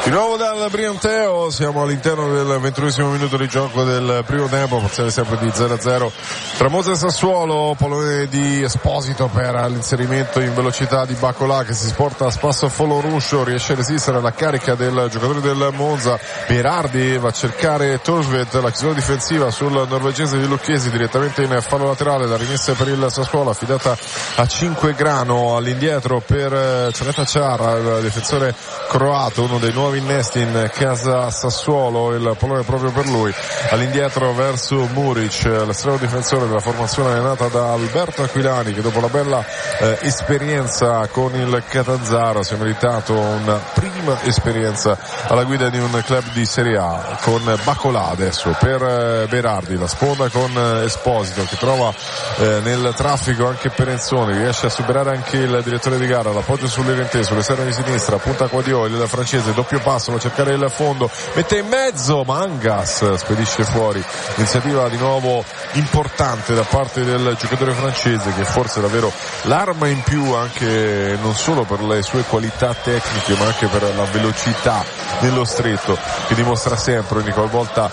Di nuovo dal Brianteo, siamo all'interno del 21esimo minuto di gioco del primo tempo, parziale sempre di 0-0 tra Monza e Sassuolo. Pallone di Esposito per l'inserimento in velocità di Bacolà che si sporta a spasso a Foloruscio, riesce a resistere alla carica del giocatore del Monza. Berardi va a cercare Torsved, la chiusura difensiva sul norvegese di Lucchesi direttamente in fallo laterale, la rimessa per il Sassuolo affidata a Cinquegrano, all'indietro per Cianetta Ciarra, il difensore croato, uno dei nuovi innesti in casa Sassuolo, il pallone proprio per lui, all'indietro verso Muric, l'estremo difensore della formazione allenata da Alberto Aquilani, che dopo la bella esperienza con il Catanzaro si è meritato una prima esperienza alla guida di un club di Serie A, con Bacolà adesso per Berardi, la sponda con Esposito che trova nel traffico anche Perenzoni, riesce a superare anche il direttore di gara, l'appoggio sull'Irente, sull'esterno di sinistra, punta Quadio, il francese, doppio passo, va a cercare il fondo, mette in mezzo, Mangas spedisce fuori. Iniziativa di nuovo importante da parte del giocatore francese, che forse è davvero l'arma in più, anche non solo per le sue qualità tecniche ma anche per la velocità nello stretto che dimostra sempre ogni qualvolta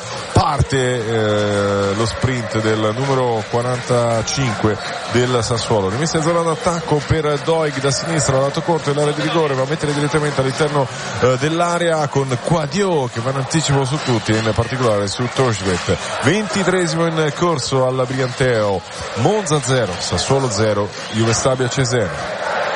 parte lo sprint del numero 45 del Sassuolo. Rimessa in zona d'attacco per Doig da sinistra, lato corto dell'area di rigore, va a mettere direttamente all'interno dell'area con Quadio che va in anticipo su tutti, in particolare su Torsved. 23esimo in corso al Brianteo, Monza 0, Sassuolo 0, Juve Stabia Cesena.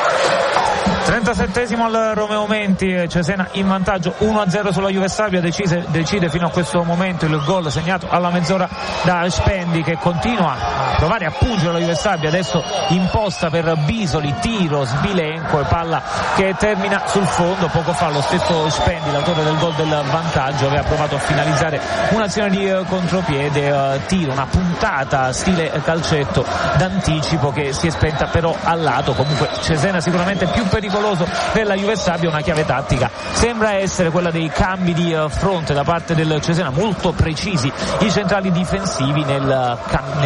37esimo al Romeo Menti, Cesena in vantaggio 1-0 sulla Juve Stabia, decide fino a questo momento il gol segnato alla mezz'ora da Spendi, che continua a provare a pungere la Juve Stabia, adesso imposta per Bisoli, tiro sbilenco e palla che termina sul fondo. Poco fa lo stesso Spendi, l'autore del gol del vantaggio, aveva provato a finalizzare un'azione di contropiede, tiro, una puntata stile calcetto d'anticipo che si è spenta però al lato. Comunque Cesena sicuramente più pericoloso della Juve Stabia, una chiave tattica sembra essere quella dei cambi di fronte da parte del Cesena, molto precisi i centrali difensivi nel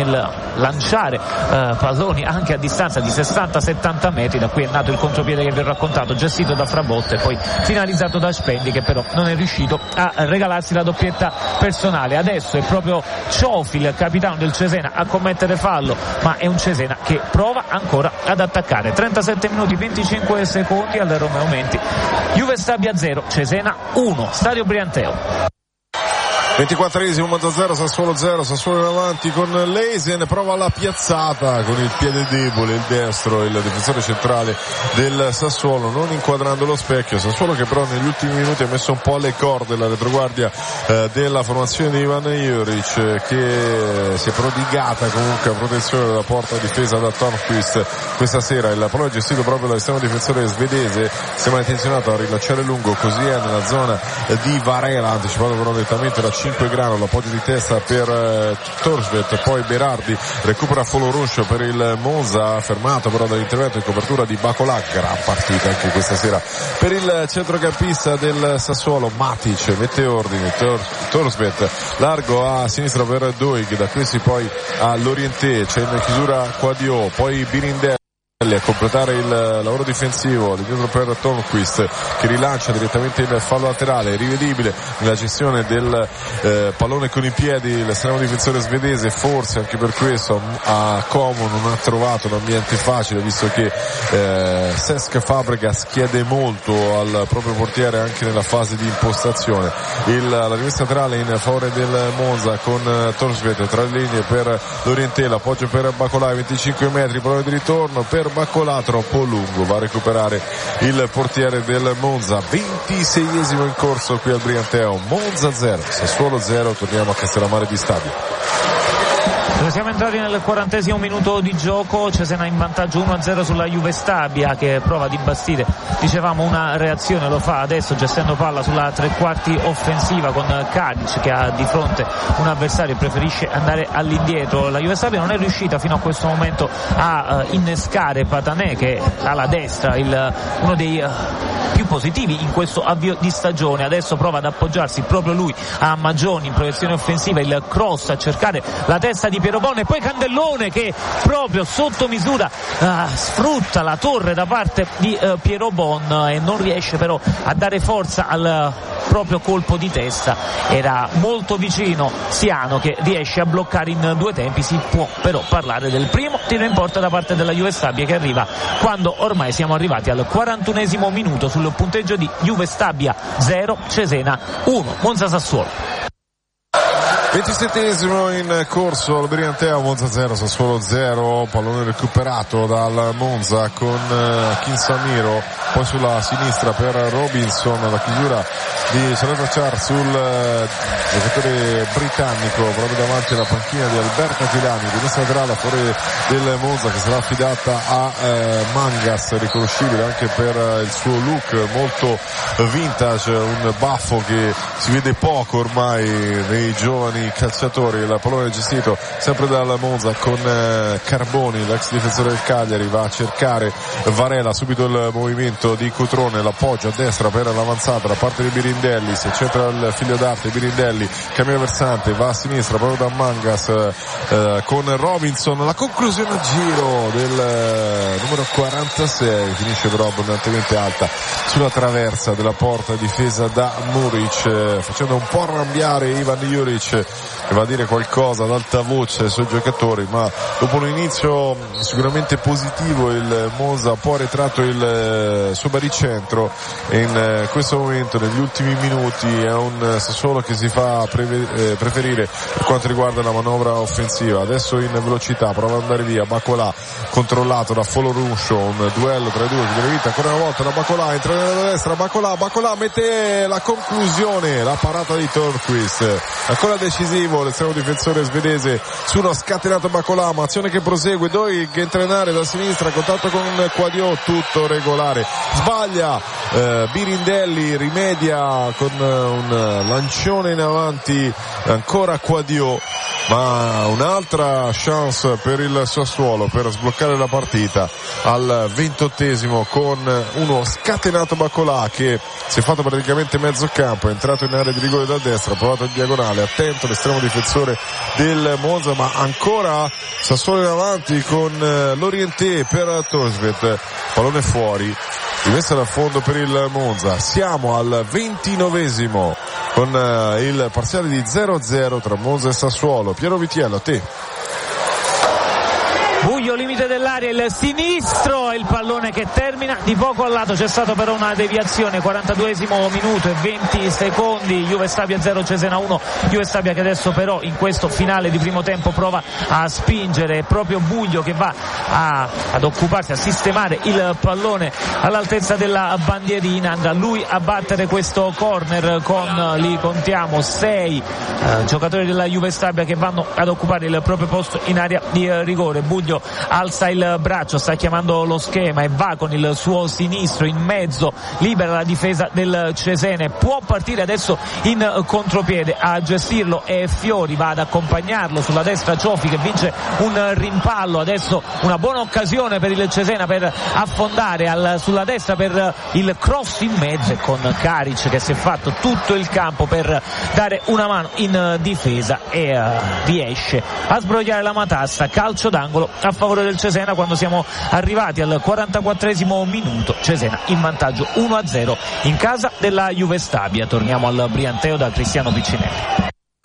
lanciare palloni anche a distanza di 60-70 metri. Da qui è nato il contropiede che vi ho raccontato, gestito da Frabotte e poi finalizzato da Spendi, che però non è riuscito a regalarsi la doppietta personale. Adesso è proprio Ciofi, il capitano del Cesena, a commettere fallo, ma è un Cesena che prova ancora ad attaccare. 37 minuti 25 secondi al Romeo Menti, Juve Stabia 0, Cesena 1, Stadio Brianteo. 24esimo, Monza 0, Sassuolo 0, Sassuolo in avanti con Leisen, prova la piazzata con il piede debole, il destro, il difensore centrale del Sassuolo, non inquadrando lo specchio. Sassuolo che però negli ultimi minuti ha messo un po' alle corde la retroguardia della formazione di Ivan Juric, che si è prodigata comunque a protezione della porta difesa da Tornquist questa sera. Il pallone gestito proprio dall'esterno difensore svedese, sembra intenzionato a rilasciare lungo, così è nella zona di Varela, anticipato però nettamente da Cinquegrano, l'appoggio di testa per Torsved, poi Berardi recupera Foloruscio per il Monza, fermato però dall'intervento in copertura di Bacolà. Gran partita anche questa sera per il centrocampista del Sassuolo, Matic mette ordine, Torsved largo a sinistra per Doig, da questi poi all'Orienté, c'è in chiusura Quadio, poi Birindelli a completare il lavoro difensivo, dietro per Tornquist che rilancia direttamente in fallo laterale, rivedibile nella gestione del pallone con i piedi l'estremo difensore svedese, forse anche per questo a Como non ha trovato un ambiente facile, visto che Cesc Fabregas chiede molto al proprio portiere anche nella fase di impostazione. La rimessa laterale in favore del Monza con Torsved tra le linee per l'Orienté, l'appoggio per Bacolà, 25 metri, pallone di ritorno per Bacolà troppo lungo, va a recuperare il portiere del Monza. 26esimo in corso qui al Brianteo, Monza 0, Sassuolo 0, torniamo a Castellammare di Stabia. Siamo entrati nel 40esimo minuto di gioco, Cesena in vantaggio 1-0 sulla Juve Stabia, che prova di bastire, dicevamo, una reazione, lo fa adesso gestendo palla sulla tre quarti offensiva con Kadic che ha di fronte un avversario e preferisce andare all'indietro. La Juve Stabia non è riuscita fino a questo momento a innescare Patanè, che alla destra uno dei più positivi in questo avvio di stagione. Adesso prova ad appoggiarsi proprio lui a Maggioni in proiezione offensiva, il cross a cercare la testa di Piero Bon e poi Candellone che proprio sotto misura sfrutta la torre da parte di Piero Bon e non riesce però a dare forza al proprio colpo di testa, era molto vicino Siano che riesce a bloccare in 2 tempi. Si può però parlare del primo tiro in porta da parte della Juve Stabia, che arriva quando ormai siamo arrivati al 41esimo minuto sul punteggio di Juve Stabia 0 Cesena 1. Monza Sassuolo. 27esimo in corso al Briantea, Monza 0 Sassuolo 0, pallone recuperato dal Monza con Kinsamiro, poi sulla sinistra per Robinson, la chiusura di Salvatore Char sul giocatore britannico proprio davanti alla panchina di Alberto Filani, di destra laterale a favore del Monza, che sarà affidata a Mangas, riconoscibile anche per il suo look molto vintage, un baffo che si vede poco ormai nei giovani calciatori. Il pallone gestito sempre dal Monza con Carboni, l'ex difensore del Cagliari, va a cercare Varela, subito il movimento di Cutrone, l'appoggio a destra per l'avanzata da parte di Birindelli, si accentra il figlio d'arte Birindelli, cammina versante, va a sinistra proprio da Mangas con Robinson, la conclusione a giro del numero 46, finisce però abbondantemente alta sulla traversa della porta difesa da Muric, facendo un po' arrabbiare Ivan Juric, che va a dire qualcosa ad alta voce ai suoi giocatori, ma dopo un inizio sicuramente positivo il Monza ha un po' arretrato il suo baricentro e in questo momento negli ultimi minuti è un Sassuolo che si fa preferire per quanto riguarda la manovra offensiva. Adesso in velocità prova ad andare via Bacolà, controllato da Foloruscio, un duello tra i due che viene vinta ancora una volta da Bacolà, entra nella destra, Bacolà mette la conclusione, la parata di Törnqvist, ancora decisivo l'estremo difensore svedese su uno scatenato Bacolà, ma azione che prosegue, Doig entra in area da sinistra, contatto con Quadio, tutto regolare, sbaglia Birindelli, rimedia con un lancione in avanti ancora Quadio, ma un'altra chance per il Sassuolo per sbloccare la partita al 28esimo con uno scatenato Bacolà che si è fatto praticamente mezzo campo, è entrato in area di rigore da destra, ha provato in diagonale, attento l'estremo difensore del Monza, ma ancora Sassuolo in avanti con l'Orienté per Torsvet, pallone fuori, rimessa da fondo per il Monza. Siamo al 29esimo con il parziale di 0-0 tra Monza e Sassuolo. Piero Vitiello, a te. Buio, limite dell'area, il sinistro, il pallone che termina di poco al lato, c'è stato però una deviazione, 42esimo minuto e 20 secondi, Juve Stabia 0 Cesena 1, Juve Stabia che adesso però in questo finale di primo tempo prova a spingere, è proprio Buglio che va ad occuparsi, a sistemare il pallone all'altezza della bandierina, andrà lui a battere questo corner con, li contiamo, 6 giocatori della Juve Stabia che vanno ad occupare il proprio posto in area di rigore. Buglio alza il braccio, sta chiamando lo schema e va con il suo sinistro in mezzo, libera la difesa del Cesena, può partire adesso in contropiede, a gestirlo e Fiori, va ad accompagnarlo sulla destra Cioffi che vince un rimpallo, adesso una buona occasione per il Cesena per affondare sulla destra per il cross in mezzo e con Karic che si è fatto tutto il campo per dare una mano in difesa e riesce a sbrogliare la matassa, calcio d'angolo a favore del Cesena quando siamo arrivati al 44esimo minuto, Cesena in vantaggio 1-0 in casa della Juve Stabia. Torniamo al Brianteo da Cristiano Piccinelli.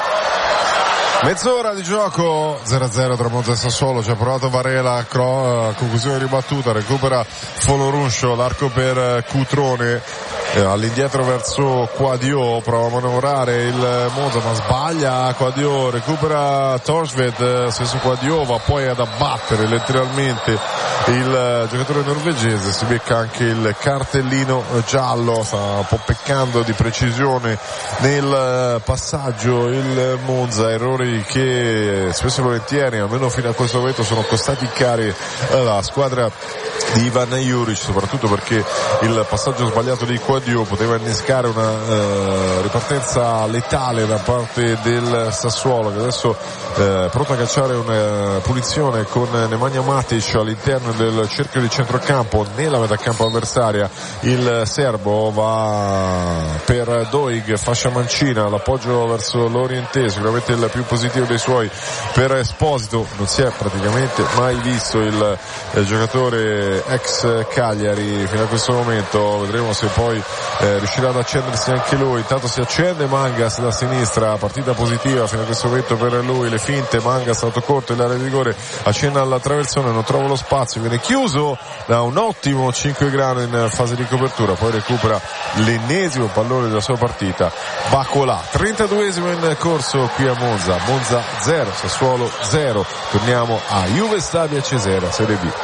Mezz'ora di gioco, 0-0 tra Monza e Sassuolo, ci ha provato Varela, conclusione ribattuta, recupera Foloruscio, l'arco per Cutrone, all'indietro verso Quadio, prova a manovrare il Monza ma sbaglia Quadio, recupera Torsvet, stesso Quadio va poi ad abbattere letteralmente il giocatore norvegese, si becca anche il cartellino giallo, sta un po' peccando di precisione nel passaggio il Monza, errori che spesso e volentieri, almeno fino a questo momento, sono costati cari alla squadra di Ivan Juric, soprattutto perché il passaggio sbagliato di Quadio poteva innescare una ripartenza letale da parte del Sassuolo, che adesso è pronto a cacciare una punizione con Nemanja Matic all'interno del cerchio di centrocampo, nella metà campo avversaria. Il serbo va per Doig, fascia mancina, l'appoggio verso l'Orienté, sicuramente il più positivo dei suoi per Esposito, non si è praticamente mai visto il giocatore ex Cagliari fino a questo momento, vedremo se poi riuscirà ad accendersi anche lui. Intanto si accende Mangas da sinistra, partita positiva fino a questo momento per lui, le finte, Mangas lato corto in l'area di rigore, accenna alla traversone, non trova lo spazio, viene chiuso da un ottimo 5 Grano in fase di copertura, poi recupera l'ennesimo pallone della sua partita Bacolà. 32esimo in corso qui a Monza, Monza 0 Sassuolo 0. Torniamo a Juve Stabia Cesena, Serie B.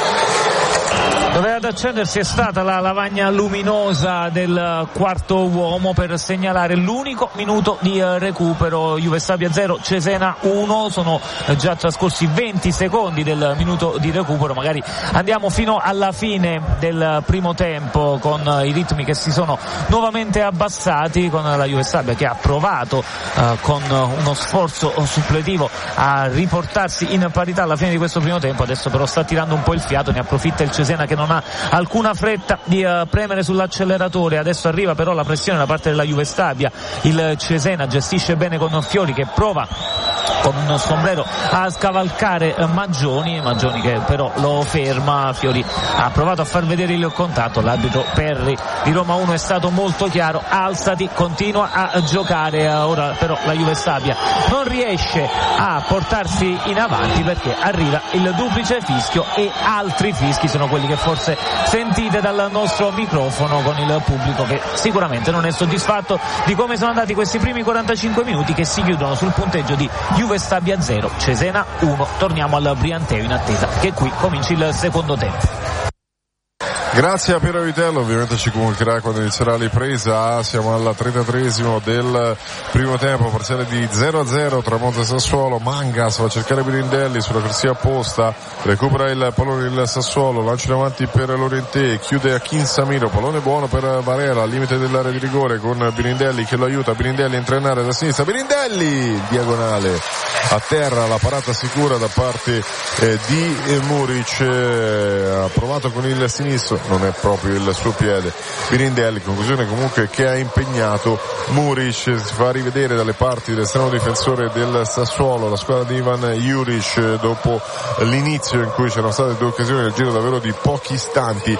Dove ad accendersi è stata la lavagna luminosa del quarto uomo per segnalare l'unico minuto di recupero. Juve Stabia 0, Cesena 1, sono già trascorsi 20 secondi del minuto di recupero, magari andiamo fino alla fine del primo tempo con i ritmi che si sono nuovamente abbassati, con la Juve Stabia che ha provato con uno sforzo suppletivo a riportarsi in parità alla fine di questo primo tempo, adesso però sta tirando un po' il fiato, ne approfitta il Cesena che non ha alcuna fretta di premere sull'acceleratore. Adesso arriva però la pressione da parte della Juve Stabia, il Cesena gestisce bene con Fiori che prova con un sombrero a scavalcare Maggioni che però lo ferma. Fiori ha provato a far vedere il contatto, l'arbitro Perri di Roma 1 è stato molto chiaro, alzati, continua a giocare. Ora però la Juve Stabia non riesce a portarsi in avanti perché arriva il duplice fischio e altri fischi sono quelli che forse sentite dal nostro microfono, con il pubblico che sicuramente non è soddisfatto di come sono andati questi primi 45 minuti che si chiudono sul punteggio di Juve Stabia 0, Cesena 1. Torniamo al Brianteo in attesa che qui cominci il secondo tempo. Grazie a Piero Vitello, ovviamente ci comunicherà quando inizierà la ripresa. Siamo al 33esimo del primo tempo, parziale di 0-0 tra Monza e Sassuolo. Mangas va a cercare Birindelli sulla corsia opposta, recupera il pallone del Sassuolo, lancio in avanti per Lorientè, chiude a Kinsamiro, pallone buono per Varela al limite dell'area di rigore con Birindelli che lo aiuta. Birindelli entra in area da sinistra, Birindelli diagonale a terra, la parata sicura da parte di Muric, ha provato con il sinistro, non è proprio il suo piede Birindelli, conclusione comunque che ha impegnato Muric. Si fa rivedere dalle parti dell'estremo difensore del Sassuolo, la squadra di Ivan Juric, dopo l'inizio in cui c'erano state due occasioni nel giro davvero di pochi istanti,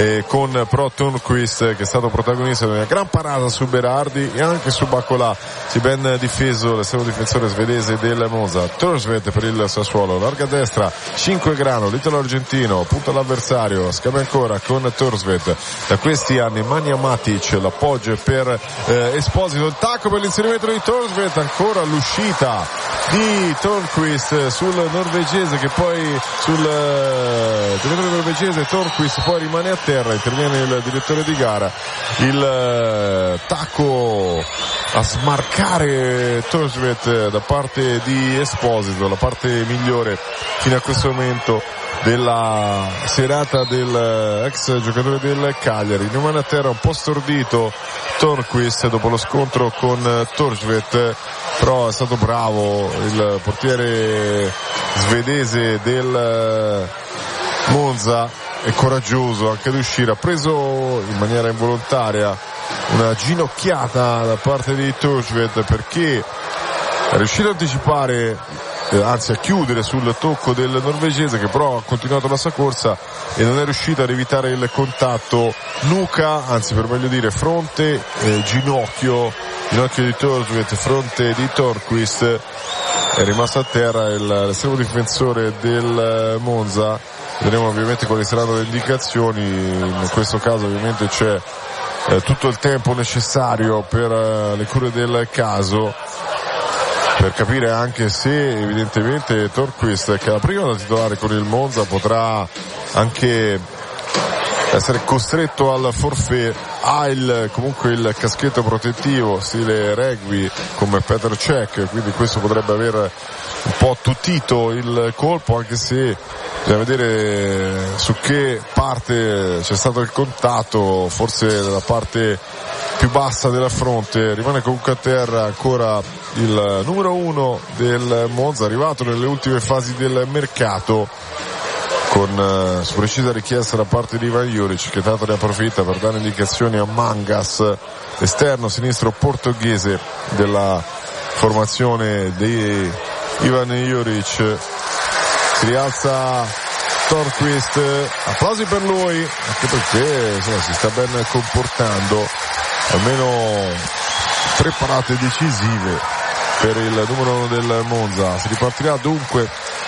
con Pro Turnquist che è stato protagonista di una gran parata su Berardi e anche su Bacolà. Si ben difeso l'estremo difensore svedese del Monza. Torsvet per il Sassuolo, larga destra, 5 Grano, l'italo argentino, punta l'avversario, scambia ancora con Torsvet. Da questi anni Manja Matic, l'appoggio per Esposito, il tacco per l'inserimento di Torsvet, ancora l'uscita di Turnquist sul norvegese che poi sul giocatore norvegese. Turnquist poi rimane a terra, interviene il direttore di gara, il tacco a smarcare Torsvet da parte di Esposito, la parte migliore fino a questo momento della serata del ex giocatore del Cagliari. Rimane a terra un po' stordito Turnquist dopo lo scontro con Torsvet, però è stato bravo il portiere svedese del Monza, è coraggioso anche ad uscire, ha preso in maniera involontaria una ginocchiata da parte di Torsvet perché è riuscito a anticipare, anzi a chiudere sul tocco del norvegese che però ha continuato la sua corsa e non è riuscito ad evitare il contatto nuca, anzi per meglio dire fronte, ginocchio di Torsvet, fronte di Turnquist, è rimasto a terra l'estremo difensore del Monza. Vedremo ovviamente quali saranno le indicazioni, in questo caso ovviamente c'è tutto il tempo necessario per le cure del caso, per capire anche se evidentemente Turnquist, che è la prima da titolare con il Monza, potrà anche essere costretto al forfait. Ha comunque il caschetto protettivo stile rugby come Petr Cech, quindi questo potrebbe aver un po' attutito il colpo, anche se bisogna vedere su che parte c'è stato il contatto, forse nella parte più bassa della fronte. Rimane comunque a terra ancora il numero 1 del Monza, arrivato nelle ultime fasi del mercato, con su precisa richiesta da parte di Ivan Juric, che tanto ne approfitta per dare indicazioni a Mangas, esterno sinistro portoghese della formazione di Ivan Juric. Si rialza Tornquist, applausi per lui, anche perché insomma, si sta ben comportando, almeno 3 parate decisive per il numero 1 del Monza. Si ripartirà dunque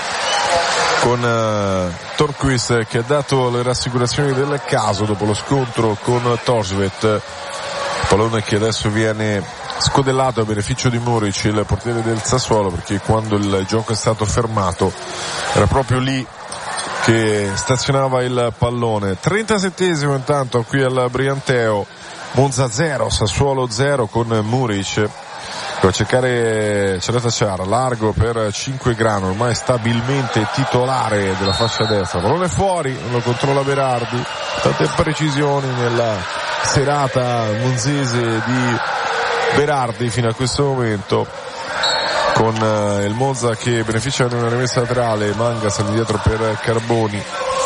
con Tornquist che ha dato le rassicurazioni del caso dopo lo scontro con Torsvet, pallone che adesso viene scodellato a beneficio di Muric, il portiere del Sassuolo, perché quando il gioco è stato fermato era proprio lì che stazionava il pallone. 37esimo intanto qui al Brianteo, Monza 0, Sassuolo 0 con Muric. Per cercare Caleta-Car, largo per 5 Grano, ormai stabilmente titolare della fascia destra. Pallone fuori, lo controlla Berardi. Tante precisioni nella serata monzese di Berardi fino a questo momento, con il Monza che beneficia di una rimessa laterale. Mangas all'indietro per Carboni,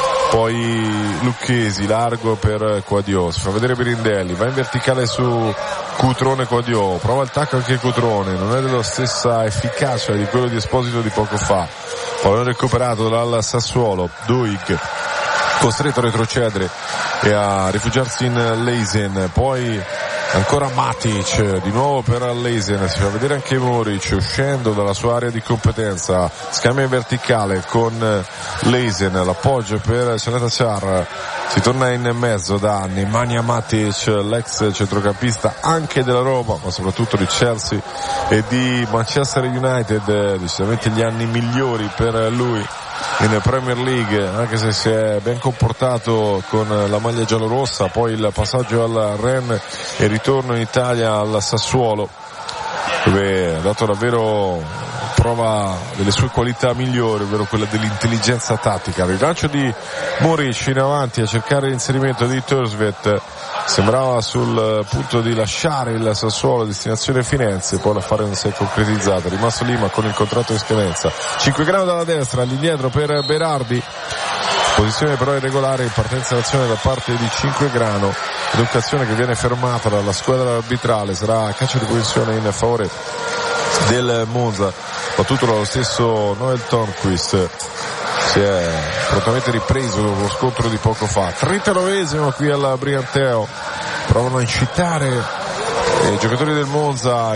poi Lucchesi, largo per Quadio, si fa vedere Pirindelli, va in verticale su Cutrone. Quadio prova il tacco anche Cutrone, non è della stessa efficacia di quello di Esposito di poco fa. Pallone recuperato dal Sassuolo, Duig costretto a retrocedere e a rifugiarsi in Leisen, poi ancora Matic, di nuovo per Leisen, si fa vedere anche Muric uscendo dalla sua area di competenza, scambio in verticale con Leisen, l'appoggio per Caleta-Car, si torna in mezzo da Nemanja Matic, l'ex centrocampista anche della Roma ma soprattutto di Chelsea e di Manchester United, decisamente gli anni migliori per lui in Premier League, anche se si è ben comportato con la maglia giallorossa. Poi il passaggio al Rennes e il ritorno in Italia al Sassuolo, dove ha dato davvero prova delle sue qualità migliori, ovvero quella dell'intelligenza tattica. Il rilancio di Muric in avanti a cercare l'inserimento di Torsvet, sembrava sul punto di lasciare il Sassuolo a destinazione Firenze, poi l'affare non si è concretizzato, è rimasto lì ma con il contratto in scadenza. 5 Grano dalla destra, all'indietro per Berardi, posizione però irregolare in partenza d'azione da parte di 5 Grano, l'occasione che viene fermata dalla squadra arbitrale, sarà calcio di punizione in favore del Monza, battuto dallo stesso Noel Tornquist. Si è prontamente ripreso dopo lo scontro di poco fa. 39esimo qui al Brianteo, provano a incitare i giocatori del Monza